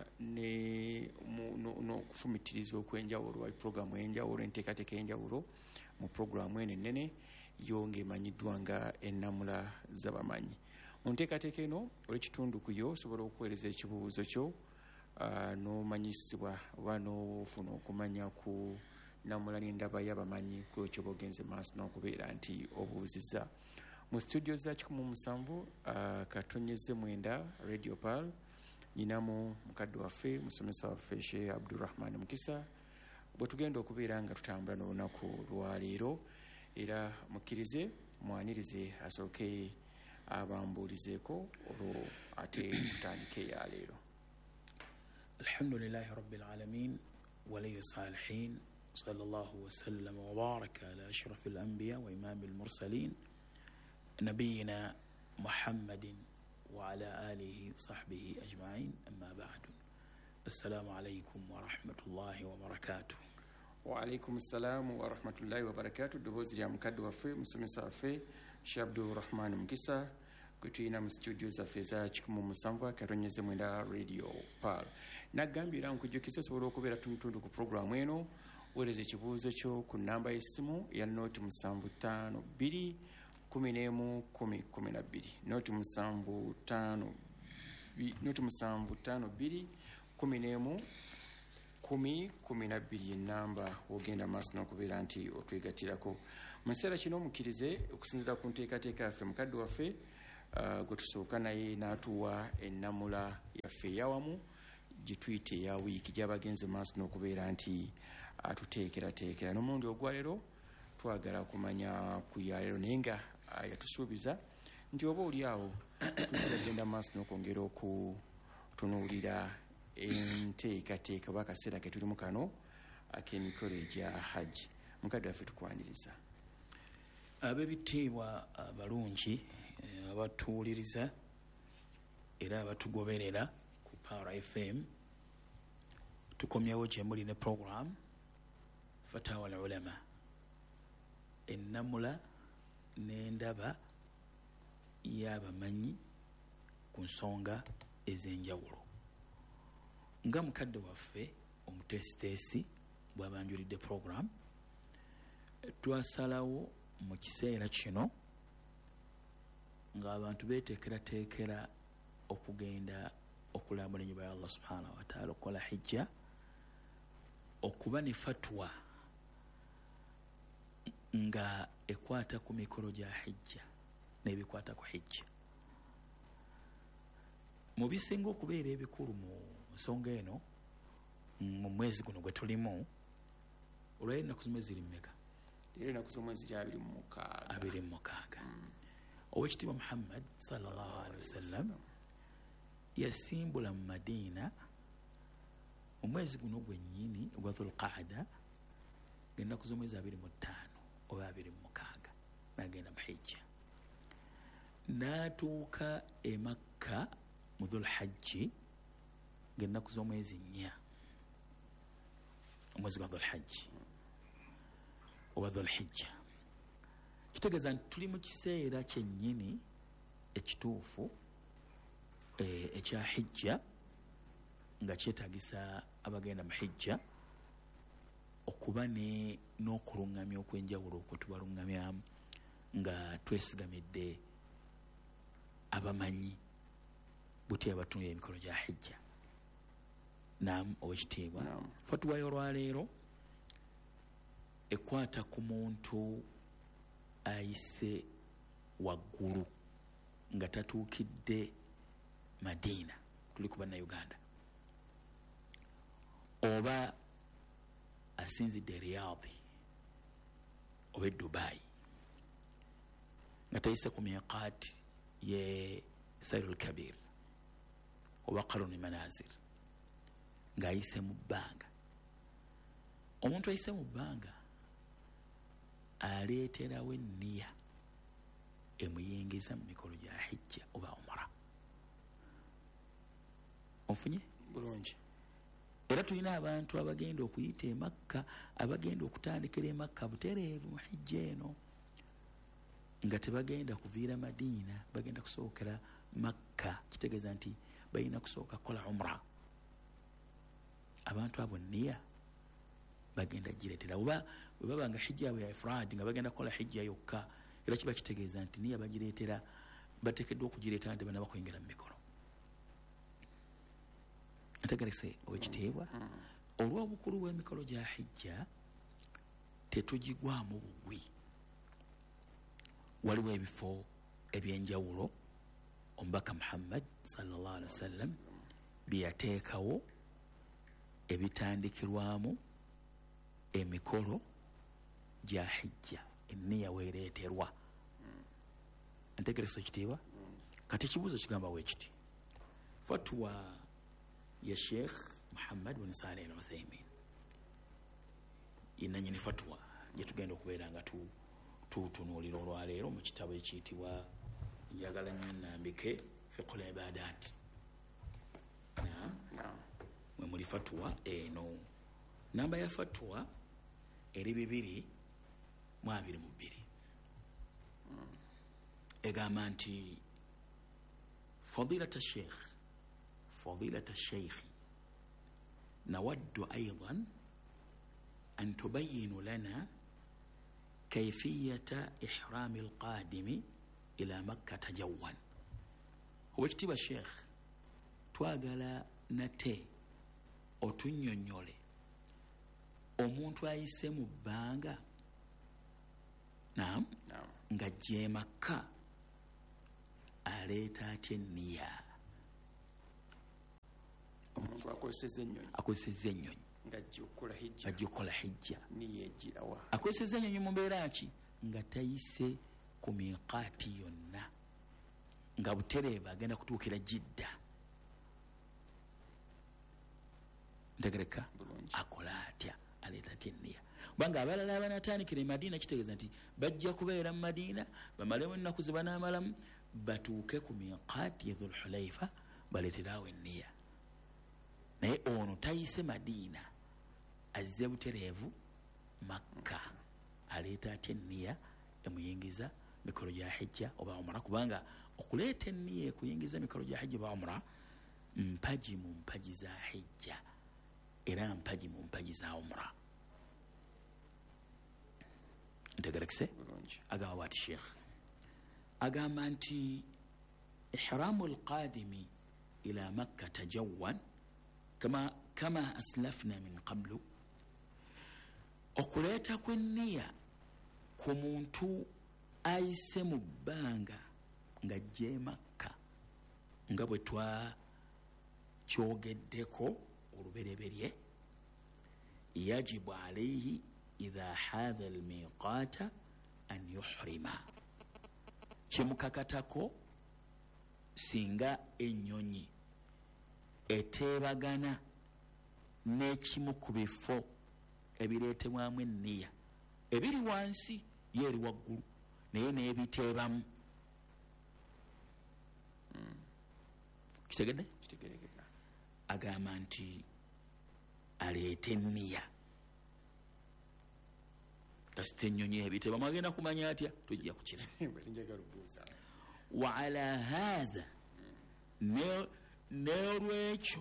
Speaker 16: n'okufumitiriza okw'enjawulo wali puroguramu enjawulo enteekateeka enjawulo mu puroguramu eno ennene yo ng'emanyiddwa nga ennamula z'abamanyi. Mu nteekateeka eno olw'ekitundu ku yo osobola okuweereza ekibuuzo kyo uh, n'omanyisibwa oba n'ofuna okumanya ku nnamula n'endaba y'abamanyi kwekyo bogenze maaso n'okubeera nti obuuzizza. Mu studio za kikumi musanvu uh, katonyeze mwenda Radio Pal nyinamu mukadde waffe musomesa waffe Sheikh Abdurrahman Mukisa bwe tugenda okubeera nga tutambula n'olunaku lwaleero era mukkirize mwanirize asooke abambuulizeeko olwo ate tutandike ya leero.
Speaker 17: Alhamdulillahi rabbil alamin waliyi salihin sallallahu wasallam wa baraka ala ashrafil anbiya wa imamil mursalin نبينا محمد وعلى آله صحبه أجمعين أما بعد السلام عليكم ورحمة الله وبركاته.
Speaker 16: وعليكم السلام ورحمة الله وبركاته. دوزي يا مكاد وفي مسمى وفي Sheikh Abdurrahman Mukisa kutuyina mu studio zaffe za kikumu musanvu katonyeze mwenda Radio Pal. Nagambira nkujjukiza osobola okubeera tumutundu ku programu eno weereza ekibuuzo kyo ku namba y'essimu ya noti musanvu ttaano bbiri kumi n'emu kumi kumi na bbiri noti musanvu ttaano noti musanvu ttaano bbiri kumi n'emu kumi kumi na bbiri enamba wogenda maaso n'okubeera nti otwegatirako mu kiseera kino mukkirize okusinziira ku nteekateeka yaffe mukadde waffe uh, gwe tusooka naye n'atuwa ennamula yaffe eyawamu gye tuyita eya wiiki gy'abagenze maaso n'okubeera nti atuteekerateekera n'omulundi ogwaleero twagala kumanya ku yaleero naye nga uh, yatusuubiza nti oba oli awo tugenda maaso n'okwongera okutunuulira enteekateeka oba akaseera ke tulimu kano ak'emikolo egya hajji. Mukadde waffe tukwaniriza.
Speaker 17: Ab'ebitiibwa abalungi abatuwuliriza era abatugoberera ku Power F M, tukomyewo gye muli ne program Fatawa al-Ulama, ennamula n'endaba y'abamanyi ku nsonga ez'enjawulo. Nga mukadde waffe omutesiteesi bw'abanjulidde program, twasalawo mu kiseera kino ng'abantu beeteekerateekera okugenda okulambula ennyumba ya Allah subhanahu wa ta'ala okukola hijja, okuba ne fatwa nga ekwata ku mikolo gya hijja n'ebikwata ku hijja. Mu bisinga okubeera ebikulu mu nsonga eno mu mwezi guno gwe tulimu, olwayo ennaku zimwe ziri mmeka?
Speaker 16: Leero ennaku z'omwe ziri abiri mu mukaaga.
Speaker 17: Abiri mu mukaaga. Oweekitiibwa Muhammad sallallahu alaihi wasallam yasimbula mu Madiina mu mwezi guno gwennyini ogwa Dhulqaada ng'ennaku z'omwezi abiri mu ttaano oba abiri mu mukaaga n'agenda mu hijja. N'atuuka e Makka mu Dhulhajji ng'ennaku z'omwezi nnya, omwezi gwa Dhulhajji oba Dhulhijja. Kitegeeza nti tuli mu kiseera kyennyini ekituufu ekya hijja nga kyetaagisa abagenda mu hijja okuba n'okuluŋŋamya okw'enjawulo kwe tubaluŋŋamyamu nga twesigamidde abamanyi butya batunira emikolo gya hijja. Naam, owekitiibwa, fatwa y'olwaleero ekwata ku muntu ayise waggulu nga tatuukidde Madiina, tuli ku bannayuganda, oba asinzidde e Riyadh oba e Dubai nga tayise ku miqaati ye Sayrul Kabir oba Qaruni Manazir ng'ayise mu bbanga. Omuntu ayise mu bbanga aleeterawo enniya emuyingiza mu mikolo gya hijja oba umra. Onfunye
Speaker 16: bulungi.
Speaker 17: Era tulina abantu abagenda okuyita e Makka, abagenda okutandikira e Makka butereevu mu hijja eno nga tebagenda kuviira Madiina, bagenda kusookera Makka. Kitegeeza nti balina kusooka kukola umra. Abantu abo nniya bagenda gireetera, oba bwe baba nga hijja yabwe ya ifraadi nga bagenda kukola hijja yokka, era kiba kitegeeza nti niya bagireetera, bateekeddwa okugireetera nti bana bakwingira mu mikolo. Ntegerese owekitiibwa, olw'obukulu bw'emikolo gya hijja tetugigwamu bugwi. Waliwo ebifo ebyenjawulo omubaka Muhammad sallallahu alaihi wasallam bye yateekawo ebitandikirwamu emikolo gya hijja, enniya weereeterwa. Ntegerese ekitiibwa. Kati ekibuuzo kigamba weekiti, fatwa ya Sheikh Muhammad bin Saleh al-Uthaymin yenanyini fatwa gye tugenda okubeera nga tutunuulira olwaleero mu kitabo ekiyitibwa njagala nnyo nnambike fiqhul ibadaat. Mwe muli fatwa eno. Namba ya fatwa eri bibiri mu abiri mu bbiri egamba nti fadilata sheikh fadilata sheikh نود أيضا أن تبين لنا كيفية إحرام القادم إلى مكة جوا وكتب الشيخ twagala nate otunnyonnyole omuntu ayise mu bbanga naam nga gy'emakka aleeta atya enniya
Speaker 16: omuntu akozesezza ennyonyi
Speaker 17: akozesezza ennyonyi ng'ajja okukola hijja akozesezza ennyonyi mu mbeera ki nga tayise ku miqaati yonna nga butereeva agenda kutuukira jidda ntegereka akola atya aleeta atya enniya kubanga abalala abanatandikira e madiina kitegeeza nti bajja kubeera mu madiina bamalemu ennaku ze banaamalamu batuuke ku miqaati ya dhulhulaifa baleeteraawo enniya naye ono tayise madiina azze butereevu makka aleeta atya enniya emuyingiza mikolo gya hijja oba umra kubanga okuleeta enniya ekuyingiza mikolo gya hijja oba umra mpaji mu mpaji za hijja era mpaji mu mpaji za umra ntegerekese agamba bwati sheikh agamba nti ihramu alqadimi ila makkata jawan kama, kama aslafna min qablu okuleeta kw'enniya ku muntu ayise mu bbanga nga jje makka nga bwe twakyogeddeko olubereberye yajibu alayhi idha hadha almiqata an yuhrima kimukakatako singa ennyonyi eteebagana n'ekimu ku bifo ebireetebwamu enniya ebiri wansi ye eri waggulu naye n'ebiteebamu kitegedde agamba nti aleete enniya tasita ennyonyi ebiteebamu agenda kumanya atya tujja kukira wa ala hatha n'olwekyo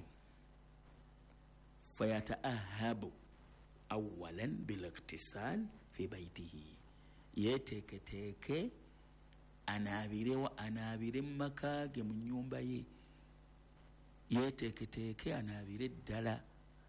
Speaker 17: fayataahabu awalan biliktisal fi baitihi yeteeketeeke anaabirewa anaabire mu maka ge mu nnyumba ye yeteeketeeke anaabire ddala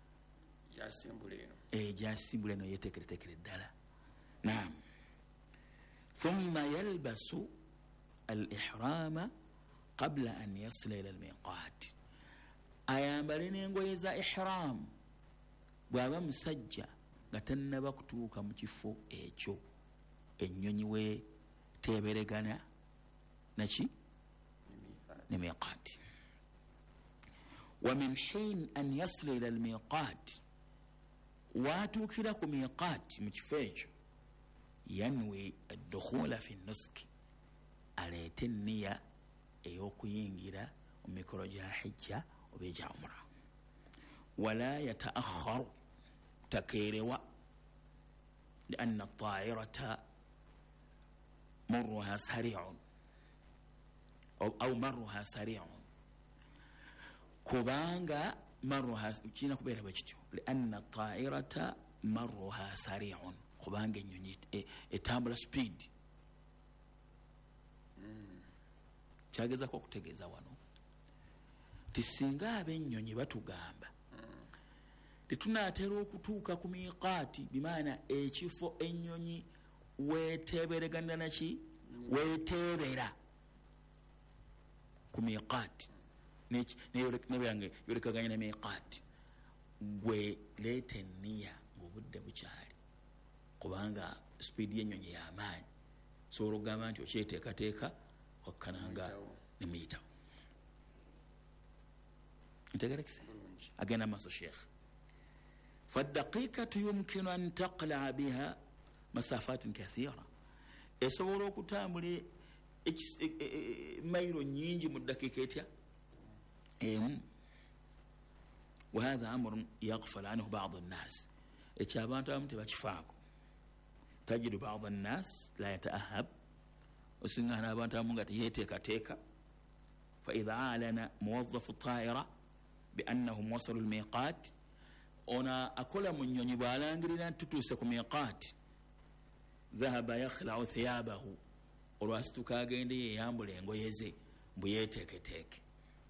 Speaker 17: gyasimbula eno yeteekereteekere ddala naam thumma yalbasu al-ihrama qabla an yasila ila al-miqat ayambale n'engoye za ihram bw'aba musajja nga tannaba kutuuka mu kifo ekyo ennyonyi we teeberegana naki ne miqaati wa min hin an yasila ila almiqaati waatuukira ku miqaati mu kifo ekyo yanwi addukhula fi nuski aleete enniya ey'okuyingira mu mikolo gya hijja oba egya umra wala yataakharu takeerewa lianna atairata مرها سريع أو, أو مرها سريع كوبانغا مرها كينا كبيرة بجتو لأن الطائرة مرها سريع كوبانغا نيونيت إتامبل سبيد kyageza ko kutegeeza wano tisinga abennyonyi batugamba tetunaatera okutuuka ku miqaati bimaana ekifo ennyonyi weteebereganira naki weteebera ku miqaati nebyange yorekaganya ne miqaati gwe leeta enniya ng'obudde bukyali kubanga sipiidi y'ennyonyi y'amaanyi sobola okugamba nti okyeteekateeka okkananga nemuyitawo ntegerekise agenda maaso sheekh faddaqiqatu yumkinu an taqlaa biha مسافات كثيرة esobola okutambula mayiro nyingi mu ddakiika etya emu وهذا أمر يغفل عنه بعض الناس ekyo abantu abamu tebakifaako تجد بعض الناس لا يتأهب osingana abantu abamu nga teyeteekateeka فإذا أعلن موظف الطائرة بأنهم وصلوا الميقات ona akola mu nnyonyi bw'alangirira nti tutuuse ku miqaati dhahaba yakhla'u thiyabahu olwasituka agende yeyambula engoye ze mbu yeeteeketeeke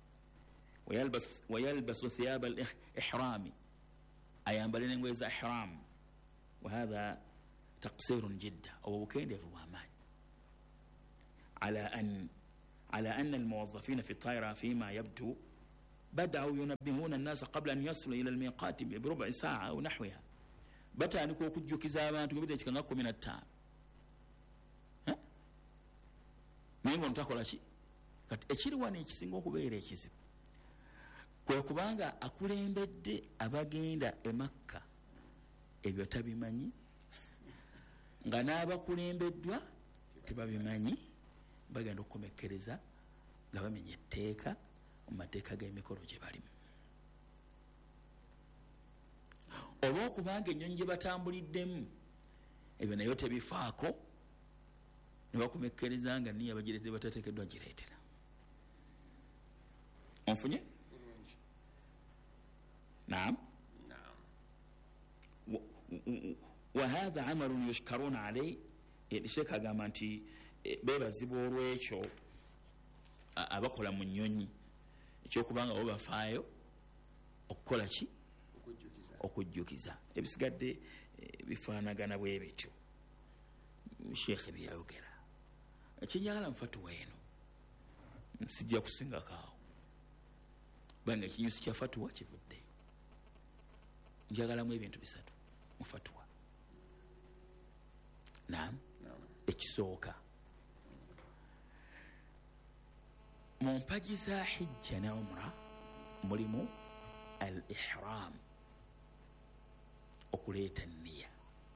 Speaker 17: wayalbasu thiyaba al-ihrami ayambale n'engoye za ihram wahadha taqsirun jidda obwo bukendeevu bw'amaanyi ala an على أن الموظفين في الطائرة فيما يبدو بدأوا ينبهون الناس قبل أن يصلوا إلى الميقات بربع ساعة أو نحوها batandika okujjukiza abantu nga bidde kikanga kumi na ttaano naye nga ntakola ki kati ekiri wano ekisinga okubeera ekizibu kwe kubanga akulembedde abagenda e Makka ebyo tabimanyi nga n'abakulembeddwa tebabimanyi bagenda okukomekkereza nga bamenya etteeka mu mateeka g'emikolo gye balimu olwokubanga ennyonyi gye batambuliddemu ebyo nayo tebifaako ne bakomekkereza nga niyo abagireetera batateekeddwa gireetera onfunye naam wahadha amalun yushkaruna alai sheekh agamba nti beebazibwa olwekyo abakola mu nnyonyi ekyokubanga bo bafaayo okukola ki okujjukiza ebisigadde bifaanagana bwe bityo sheekhe byayogera ekyenjagala mufatuwa eno sijja kusingakaawo banga ekinyusi kya fatuwa kivuddeyo njagalamu ebintu bisatu mufatuwa naam ekisooka mu mpagi za hijja ne umra mulimu al ihram okuleeta nniya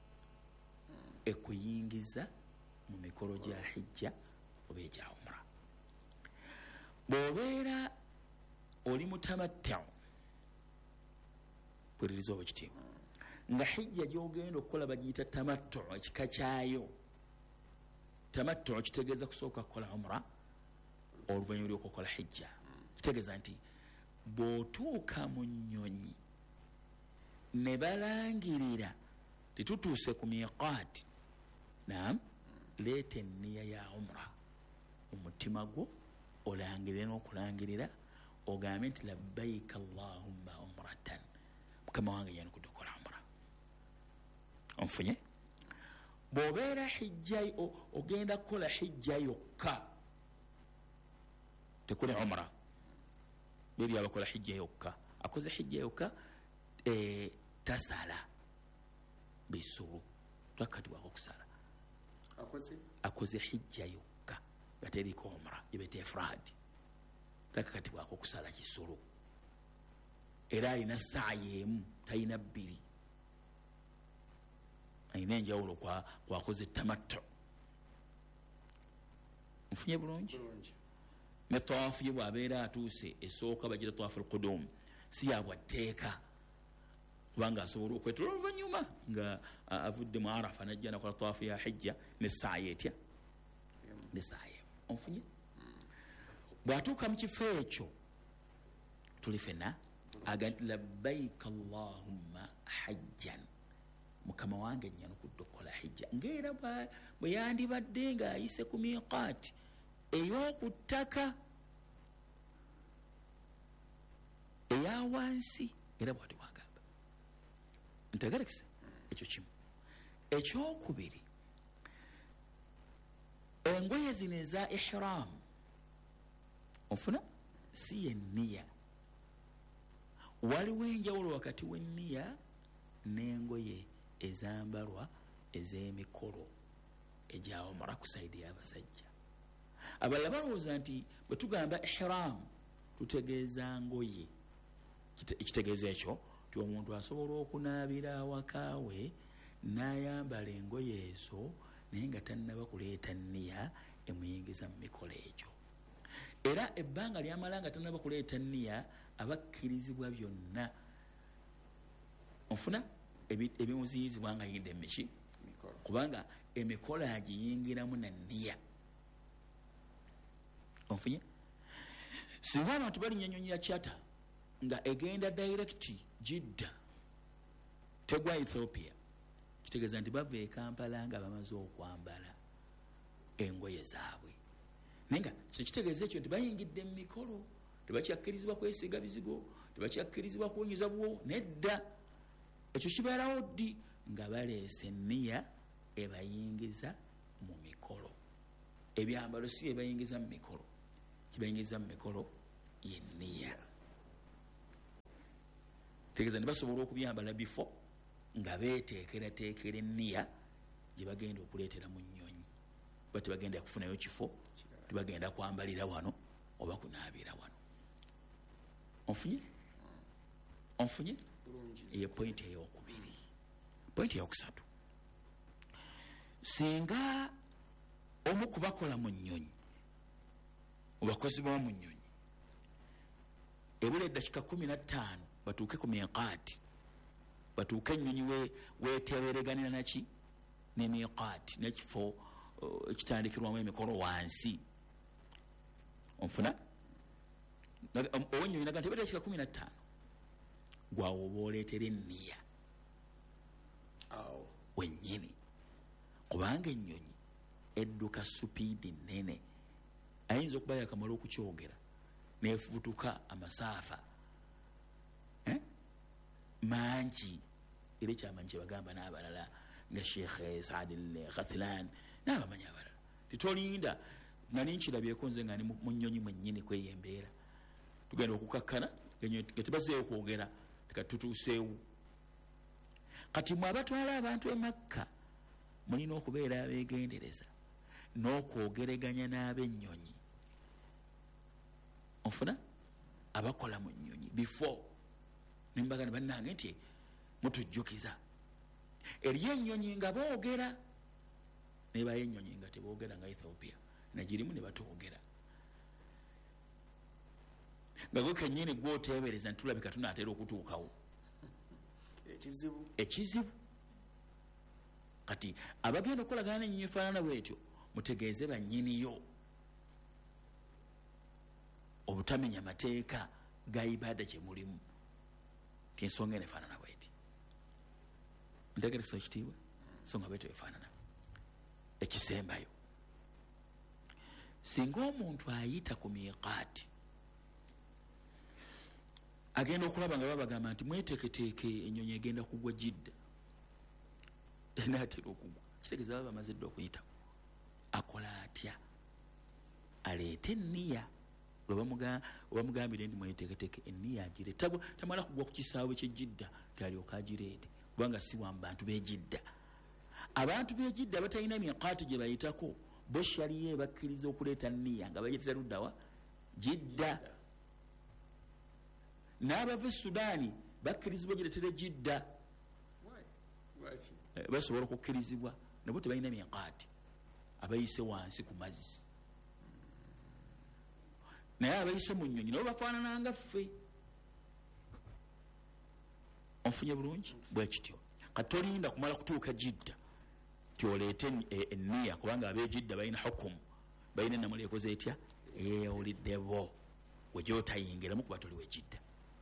Speaker 17: ekuyingiza mu mikolo gya hijja oba egya umra bw'obeera oli mutamattau puliriza oba ekitiibwa nga hijja gy'ogenda okukola bagiyita tamattu ekika kyayo tamattu kitegeeza kusooka kukola umra oluvannyuma lw'okukola hijja kitegeeza nti bw'otuuka mu nnyonyi ne balangirira tetutuuse ku miqaati naam leeta enniya ya umra omutima gwo olangirire n'okulangirira ogambe nti labbaika allahumma umratan mukama wange yanukudde okukola umra onfunye bw'obeera hijja ogenda kukola hijja yokka tekuli umra beri abakola hijja yokka akoze hijja yokka e, tasala bisulu twakatibwako okusala akoze akoze hijja yokka nga teriko umra yebeta efradi takakatibwako okusala kisulu era alina saayi emu talina bbiri alina enjawulo kwakoze tamattu nfunye bulungi ne tawaafu ye bw'abeera atuuse esooka bagira tawaafu alqudum si yabwatteeka kubanga asobola okwetola oluvannyuma nga avudde mu arafa najja nakola tawaafu ya hijja nesaayi etya nesaayi onfunye bw'atuuka mu kifo ekyo tuli fenna aga nti labbaika allahumma hajjan mukama wange nyanukudde okukola hijja ngaera bwe yandibadde ng'ayise ku miqaati ey'oku ttaka eya wansi era bwati bwagamba ntegerekese ekyo kimu ekyokubiri engoye zino eza ihram ofuna si yenniya waliwo enjawulo wakati w'enniya n'engoye ezambalwa ez'emikolo egya umra ku saidi y'abasajja abalala balowooza nti bwe tugamba ihram tutegeeza ngoye ekitegeeza ekyo ti omuntu asobola okunaabira awakaawe n'ayambala engoye ezo naye nga tannaba kuleeta nniya emuyingiza mu mikolo egyo era ebbanga lyamala nga tannaba kuleeta nniya abakkirizibwa byonna onfuna ebimuziyizibwa nga yinda emiki kubanga emikolo agiyingiramu na nniya onfunye singa abantu balinnya ennyonyi ya kyata nga egenda direct Jidda tegwa Ethiopia kitegeeza nti bava e Kampala nga bamaze okwambala engoye zaabwe naye nga kino kitegeeza ekyo nti bayingidde mu mikolo tebakyakkirizibwa kwesiiga bizigo tebakyakkirizibwa kuwonyiza buwo nedda ekyo kibeerawo ddi nga baleese enniya ebayingiza mu mikolo ebyambalo si ebayingiza mu mikolo kibayingiza mu mikolo yenniya tegeeza ne basobola okubyambala bifo nga beeteekerateekera enniya gye bagenda okuleetera mu nnyonyi oba tebagenda kufunayo kifo tebagenda kwambalira wano oba kunaabira wano onfunye onfunye eyo pointi eyokubiri. Pointi eyokusatu, singa omu kubakola mu nnyonyi obakozi b'omu nnyonyi ebula eddakiika kumi na ttaano batuuke ku miqaati batuuke ennyonyi weeteebereganira naki ne miqaati n'ekifo ekitandikirwamu emikolo wansi onfuna owennyonyi naga nti ebula eddakiika kumi na ttaano gwawe oba oleetera enniya awo wennyini kubanga ennyonyi edduka supiidi nnene ayinza okuba yakamala okukyogera neefutuka amasaafa eh? mangi era ekyamanyi kyebagamba n'abalala nga sheekh Saad al-Ghatlan n'abamanyi abalala titolinda nali nkirabyeko nze nga ni mu nnyonyi mwennyini kweyembeera tugenda okukakkana nga tebazeeyo kwogera tekatutuuseewo kati mwe abatwala abantu e Makka mulina okubeera abeegendereza n'okwogeraganya n'ab'ennyonyi onfuna abakola mu nnyonyi before nimbagana bannange nti mutujjukiza eriyo ennyonyi nga boogera nebayo ennyonyi nga teboogera nga Ethiopia nagirimu ne batoogera nga gwe kennyini gwoteebereza nti tulabika tunaatera okutuukawo
Speaker 16: ekizibu
Speaker 17: ekizibu kati abagenda okukolagana n'ennyonyi efaanana bwetyo mutegeeze bannyiniyo obutamenya mateeka ga ibaada gye mulimu tiensonga eno efaanana bweti ntegere kiso ekitiibwa ensonga bwetyo efaanana ekisembayo singa omuntu ayita ku miqaati agenda okulaba nga babagamba nti mweteeketeeke ennyonyi egenda kugwa Jidda enaatera okugwa kitegeeza baba bamaze dda okuyitawo akola atya aleete enniya webamugambire ndi mweteeketeeke enniya agireete tamala kugwa ku kisaawe ky'ejidda tyalyoka agireete kubanga si wa bantu b'ejidda abantu b'ejidda batalina miqaati gye bayitako bo shariya ebakkiriza okuleeta nniya nga bayeeteza luddawa Jidda n'abava e Sudaani bakkirizibwa gireetere Jidda basobola okukkirizibwa nabo tebalina miqaati abayise wansi ku mazzi naye abayise mu nnyonyi nabo bafaanana nga ffe onfunye bulungi bwekityo kati tolinda kumala kutuuka Jidda tyoleete enniya kubanga ab'ejidda balina hukumu balina enamula ekoze etya eyeewuliddebo wegyotayingiramu kuba toliwo ejidda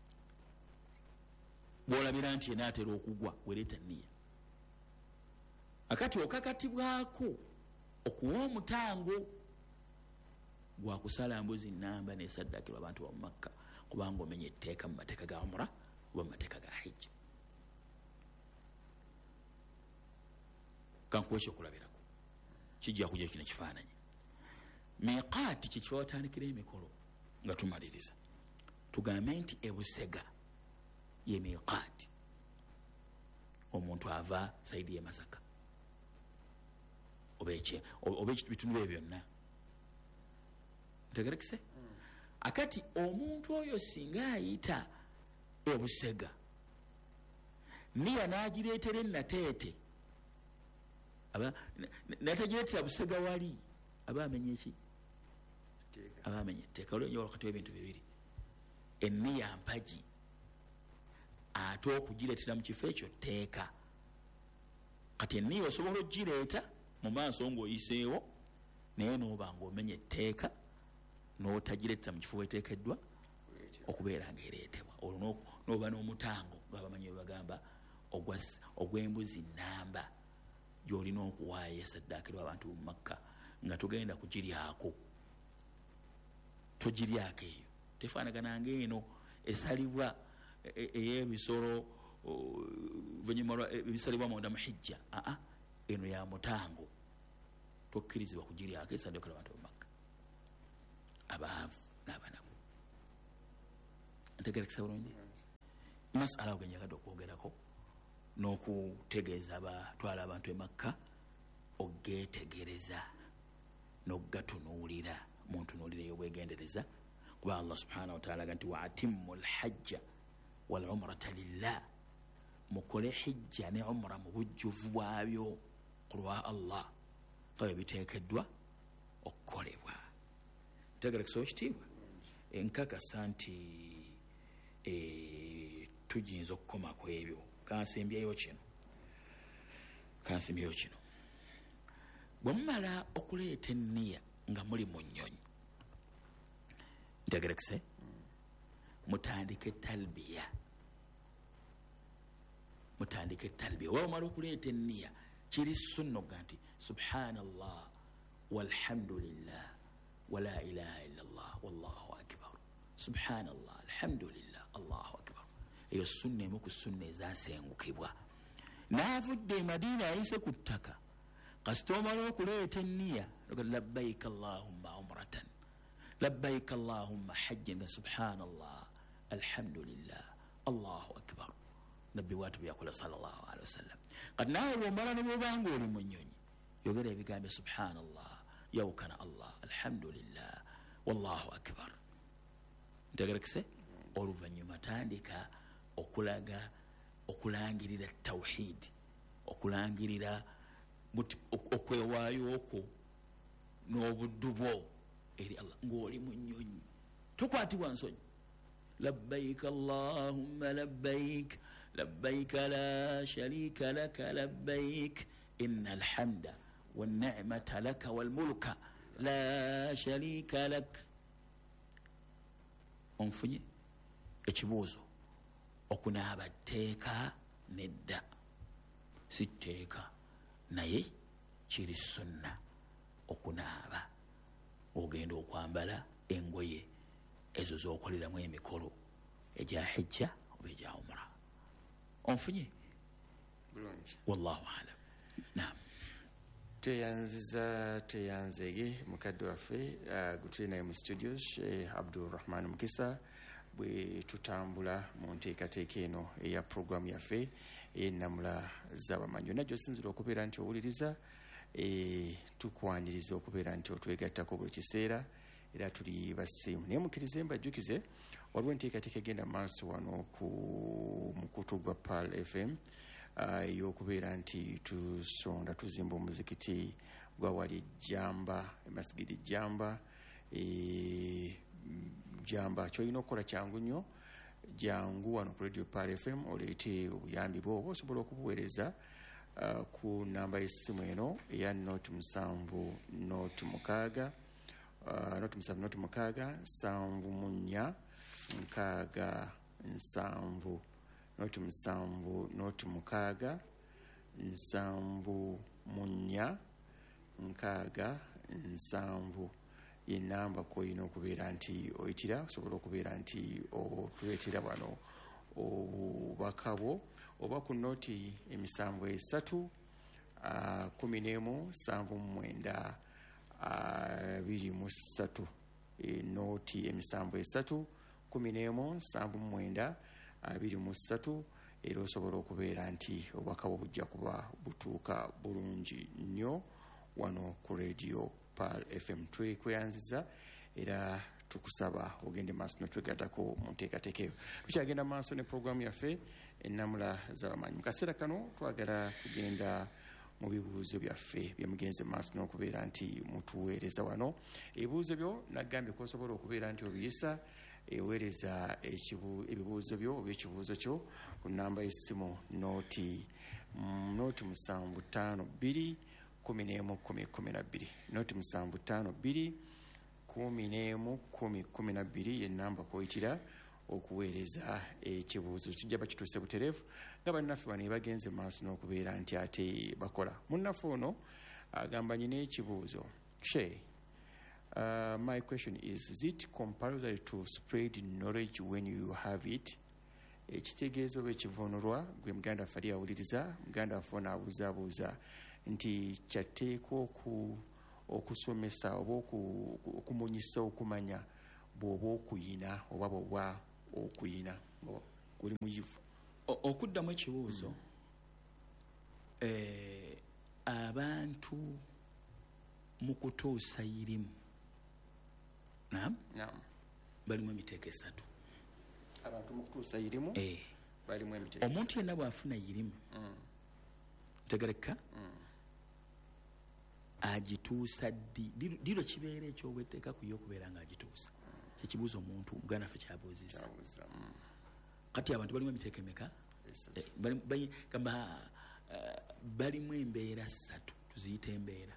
Speaker 17: bwolabira nti enaatera okugwa wereeta nniya akati okakatibwako okuwa omutango gwakusala mbuzi nnamba nesaddakirwa abantu ba Makka kubanga omenya etteeka mu mateeka ga umra oba mu mateeka ga hijja kankuwa ekyokulabirako kijja kujja kino kifaananyi miqaati kyekifo watandikira emikolo nga tumaliriza tugambe nti ebusega ye miqaati omuntu ava saidi ye Masaka oba bitundu bye byonna ntegerekise akati omuntu oyo singa ayita ebusega niya n'agireetera ennateete natagireetera busega wali aba amenya eki aba amenya etteeka olwenyo wakati w'ebintu bibiri enniya mpagi ate okugireetera mu kifo ekyo tteeka kati enniya osobola ogireeta mu maaso ng'oyiseewo naye n'oba ng'omenya etteeka n'otagireetera mu kifo weteekeddwa okubeera ng'ereetebwa olwo n'oba n'omutango ng'abamanyi bwe bagamba ogw'embuzi namba gy'olina okuwaayo esaddaakirwa abantu mu Makka nga tugenda kugiryako, togiryako eyo tefaanagana ng'eno esalibwa ey'ebisolo luvannyuma ebisalibwa munda mu hijja. aa eno ya mutango, tokkirizibwa kugiryako esaddaakirwa abantu mu Makka, abaavu n'abanaku. ntegerekesa bulungi masala oge njagadde okwogerako n'okutegeeza abatwala abantu e Makka, ogeetegereza n'ogatunuulira mu ntunuulira ey'obwegendereza, kuba Allah subhanahu wa ta'ala nti wa atimmu lhajja wal umrata lillah, mukole hijja ne umra mu bujjuvu bwabyo ku lwa Allah nga bwe biteekeddwa okukolebwa. ntegerekesa ekitiibwa enkakasa nti tugiyinza okukoma ku ebyo. kansimbyeyo kino kansimbyeyo kino bwe mumala okuleeta enniya nga muli mu nnyonyi, ntegerekese mutandike talbiya, mutandike talbiya. wa omala okuleeta enniya kiri sunna ga nti subhanallah walhamdulillah wala ilaha illallah wallahu akbar, subhanallah alhamdulillah allahu akbar. eyo sunna emu ku sunna ezasengukibwa. n'avudde e Madiina ayise ku ttaka, kasita omala okuleeta enniya labbaika allahumma umratan labbaika allahumma hajjan, subhanallah alhamdulillah allahu akbar. nabbi waatu byakola sallallahu alaihi wasallam. kati naawe bwomala ne bwobanga oli mu nnyonyi yogera ebigambo subhanallah yawukana allah alhamdulillah wallahu akbar. ntegerekese oluvannyuma tandika okulaga okulangirira tawhid, okulangirira okwewaayo okwo n'obuddu bwo eri Allah ng'oli mu nnyonyi, tokwatibwa nsonyi. labbaik allahumma labbaik labbaik la sharika laka labbaik inna alhamda wanni'mata laka walmulka la sharika lak. onfunye ekibuuzo okunaaba tteeka nedda, si tteeka naye kiri sunna okunaaba. ogenda okwambala engoye ezo z'okoleramu emikolo egya hijja oba egya umra. onfunye
Speaker 16: bulungi,
Speaker 17: wallahu alam. naam,
Speaker 16: tweyanziza tweyanzege mukadde waffe uh, gutuli naye mu studios Sheikh Abdulrahman Mukisa bwe tutambula mu nteekateeka eno eya programu yaffe ey'ennamula z'abamanyi. yonna gy'osinzira okubeera nti owuliriza, e, tukwaniriza okubeera nti otwegattako buli kiseera era tuli basiimu. naye mukkirize mbajjukize waliwo enteekateeka egenda mu maaso wano ku mukutu gwa Pearl F M ey'okubeera nti tusonda tuzimba omuzikiti gwa wali Jamba, masigidi Jamba. e, Jamba kyolina okukola kyangu nnyo, jangu wano ku Radio Pearl F M oleete obuyambi bwo oba osobola okubuweereza uh, ku namba y'essimu eno eya noti musanvu noti mukaaga uh, noti musanvu noti mukaaga nsanvu mu nnya nkaaga nsanvu noti musanvu noti mukaaga nsanvu mu nnya nkaaga nsanvu yenamba koyina okubeera nti oyitira, osobola okubeera nti otuleetera wano obubaka bwo oba ku noti emisanvu esatu kumi n'emu sanvu mu mwenda abiri mu ssatu. enoti emisanvu esatu kumi n'emu sanvu mu mwenda abiri mu ssatu. era osobola okubeera nti obubaka bwo bujja kuba butuuka bulungi nnyo wano ku radio Pearl F M. twekweyanziza era tukusaba ogende maaso notwegattako mu nteekateeka eyo. tukyagenda maaso ne programu yaffe ennamula z'abamanyi. mu kaseera kano twagala kugenda mu bibuuzo byaffe bye mugenze maaso n'okubeera nti mutuweereza wano. ebibuuzo byo nagambye kosobola okubeera nti obiyisa eweereza ebibuuzo byo oba ekibuuzo kyo ku namba y'essimu noti noti musanvu ttaano bbiri kumi n'emu kumi kumi na bbiri. noti musanvu ttaano bbiri kumi n'emu kumi kumi na bbiri ye namba kwoyitira okuweereza ekibuuzo kijja bakituuse butereevu nga bannaffe bano bagenze maaso n'okubeera nti ate bakola. Munnaffe ono agamba nyina ekibuuzo. She, uh, my question is, is it compulsory to spread knowledge when you have it? Ekitegeezo oba ekivunulwa gwe muganda waffe ali awuliriza, muganda waffe ono abuuzaabuuza nti kyatteeka okusomesa oba okumunyisa okumanya bw'oba okuyina oba bw'oba okuyina guli muyivu.
Speaker 17: Okuddamu ekibuuzo, abantu mu kutuusa irimu naam balimu emiteeko esatu.
Speaker 16: Abantu mu kutuusa irimu balimu emiteeko.
Speaker 17: Omuntu yenna bw'afuna irimu tegereka agituusa ddi diro kibeera ekyobwetteeka kuye okubeera nga agituusa. Kyekibuuzo omuntu muganda ffe kyabuuzizza. Kati abantu balimu emiteeko emeka? Gamba balimu embeera ssatu, tuziyita embeera.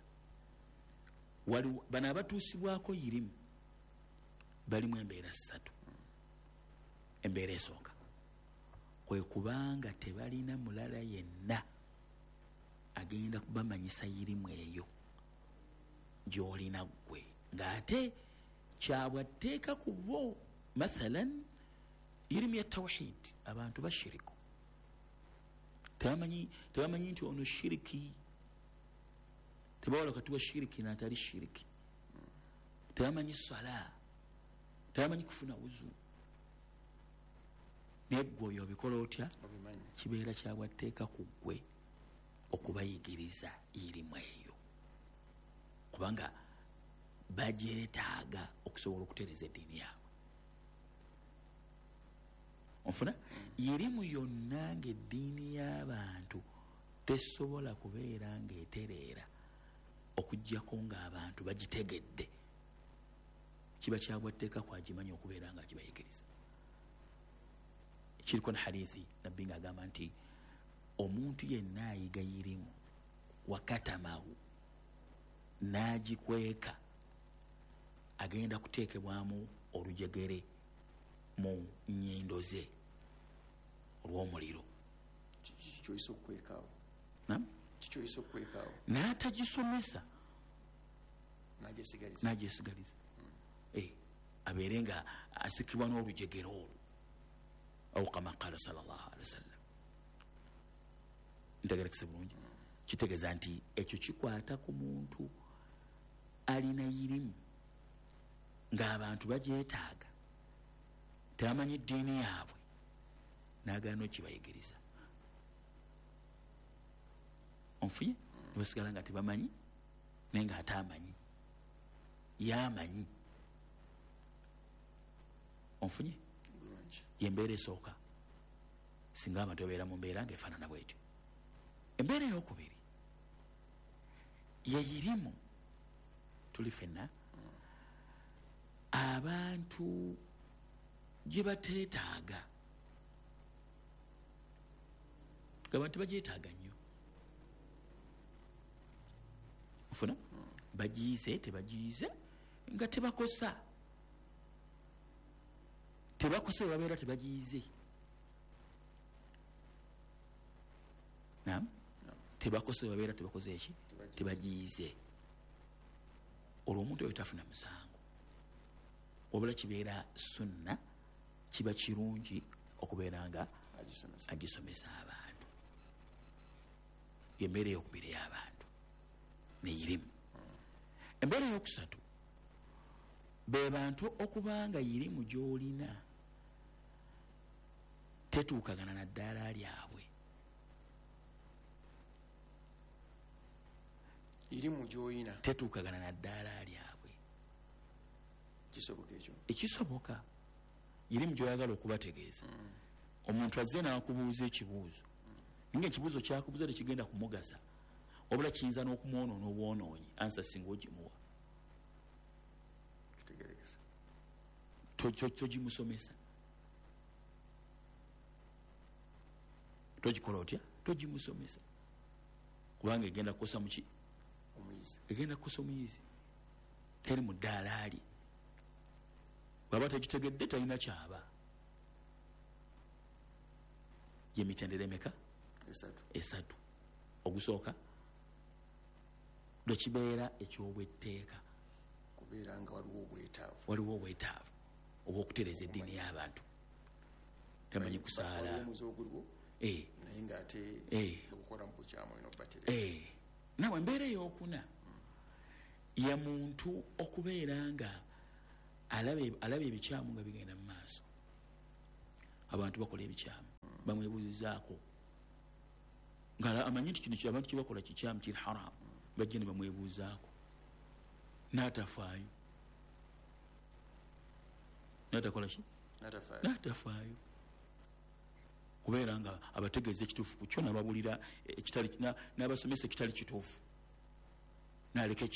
Speaker 17: Bano abatuusibwako irimu balimu embeera ssatu. Embeera esooka kwe kubanga tebalina mulala yenna agenda kubamanyisa irimu eyo gy'olina ggwe ng'ate kyabwatteeka ku bo. Mathalan irimu ya tawhid, abantu bashiriku tebamanyi tebamanyi nti ono shiriki, tebawala kati wa shiriki n'atali shiriki, tebamanyi sala, tebamanyi kufuna wuzu. Naye ggwe oyo obikola otya? Kibeera kyabwatteeka ku ggwe okubayigiriza irimu eyo kubanga bagyetaaga okusobola okutereeza eddiini yaabwe. Onfuna? Irimu yonna ng'eddiini y'abantu tesobola kubeera ng'etereera okuggyako ng'abantu bagitegedde. Kiba kyabwatteeka kwagimanya okubeera nga kibayigiriza. Kiriko na hadithi nabbi ng'agamba nti omuntu yenna ayiga irimu wakatamahu n'agikweka agenda kuteekebwamu olujegere mu nnyindo ze olw'omuliro.
Speaker 16: Kikyoyisa okukwekaawo.
Speaker 17: Naam?
Speaker 16: Kikyoyisa okukwekaawo.
Speaker 17: N'atagisomesa
Speaker 16: n'agyesigaliza.
Speaker 17: N'agyesigaliza. Abeere nga asikibwa n'olujegere olwo. Awo kama qala sallallahu alaihi wasallam. Ntegerekese bulungi. Kitegeeza nti ekyo kikwata ku muntu alina irimu ng'abantu bagyetaaga tebamanyi eddiini yaabwe n'agaana okibayigiriza. Onfunye? Nebasigala nga tebamanyi naye nga ate amanyi y'amanyi. Onfunye? Yembeera esooka singa abantu babeera mu mbeera ng'efaanana bwetyo. Embeera ey'okubiri yeyirimu tuli ffenna abantu gye bateetaaga abantu bagyetaaga nnyo. Ofuna bagiyize tebagiyize nga tebakosa tebakosa babeera tebagiyize. Naam? Tebakosa babeera tebakoze eki tebagiyize. Olwo omuntu oyo tafuna musango wabula kibeera sunna, kiba kirungi okubeera nga agisomesa abantu. Embeera ey'okubiri y'abantu neyirimu. Embeera ey'okusatu be bantu okubanga yirimu gy'olina tetuukagana na ddaala lyabwe.
Speaker 16: Irimu gy'olina
Speaker 17: tetuukagana na ddaala lyabwe.
Speaker 16: Kisoboka ekyo?
Speaker 17: Ekisoboka irimu gy'oyagala okubategeeza. Omuntu azze n'akubuuza ekibuuzo nga ekibuuzo kyakubuuza tekigenda kumugasa wabula kiyinza n'okumwonoona obwonoonyi ansa singa ogimuwa.
Speaker 16: Kitegerekesa.
Speaker 17: Togimusomesa. Togikola otya? Togimusomesa kubanga egenda kukosa muki?
Speaker 16: Omuyizi.
Speaker 17: Egenda kukosa omuyizi. Teri mu ddaala lye. Bw'aba tegitegedde talina kyaba. gyemitendera emeka
Speaker 16: esatu
Speaker 17: esatu ogusooka lwekibeera ekyobwetteeka
Speaker 16: kubeera nga waliwo obwetaavu
Speaker 17: waliwo obwetaavu obwokutereeza eddiini y'abantu tamanyi kusaala
Speaker 16: omuze oguliwo naye ngaate okukola mu bukyamu ino batereeza
Speaker 17: nawe embeera ey'okuna ya muntu okubeera nga alaba ebikyamu nga bigenda mu maaso abantu bakola ebikyamu bamwebuuzizaako nga amanyi nti kino abantu kyebakola kikyamu kiri haramu bajja ne bamwebuuzaako n'atafaayo n'atakola ki n'atafaayo kubeera nga abategeeza ekituufu ku kyo n'ababulira n'abasomesa ekitali kituufu n'aleka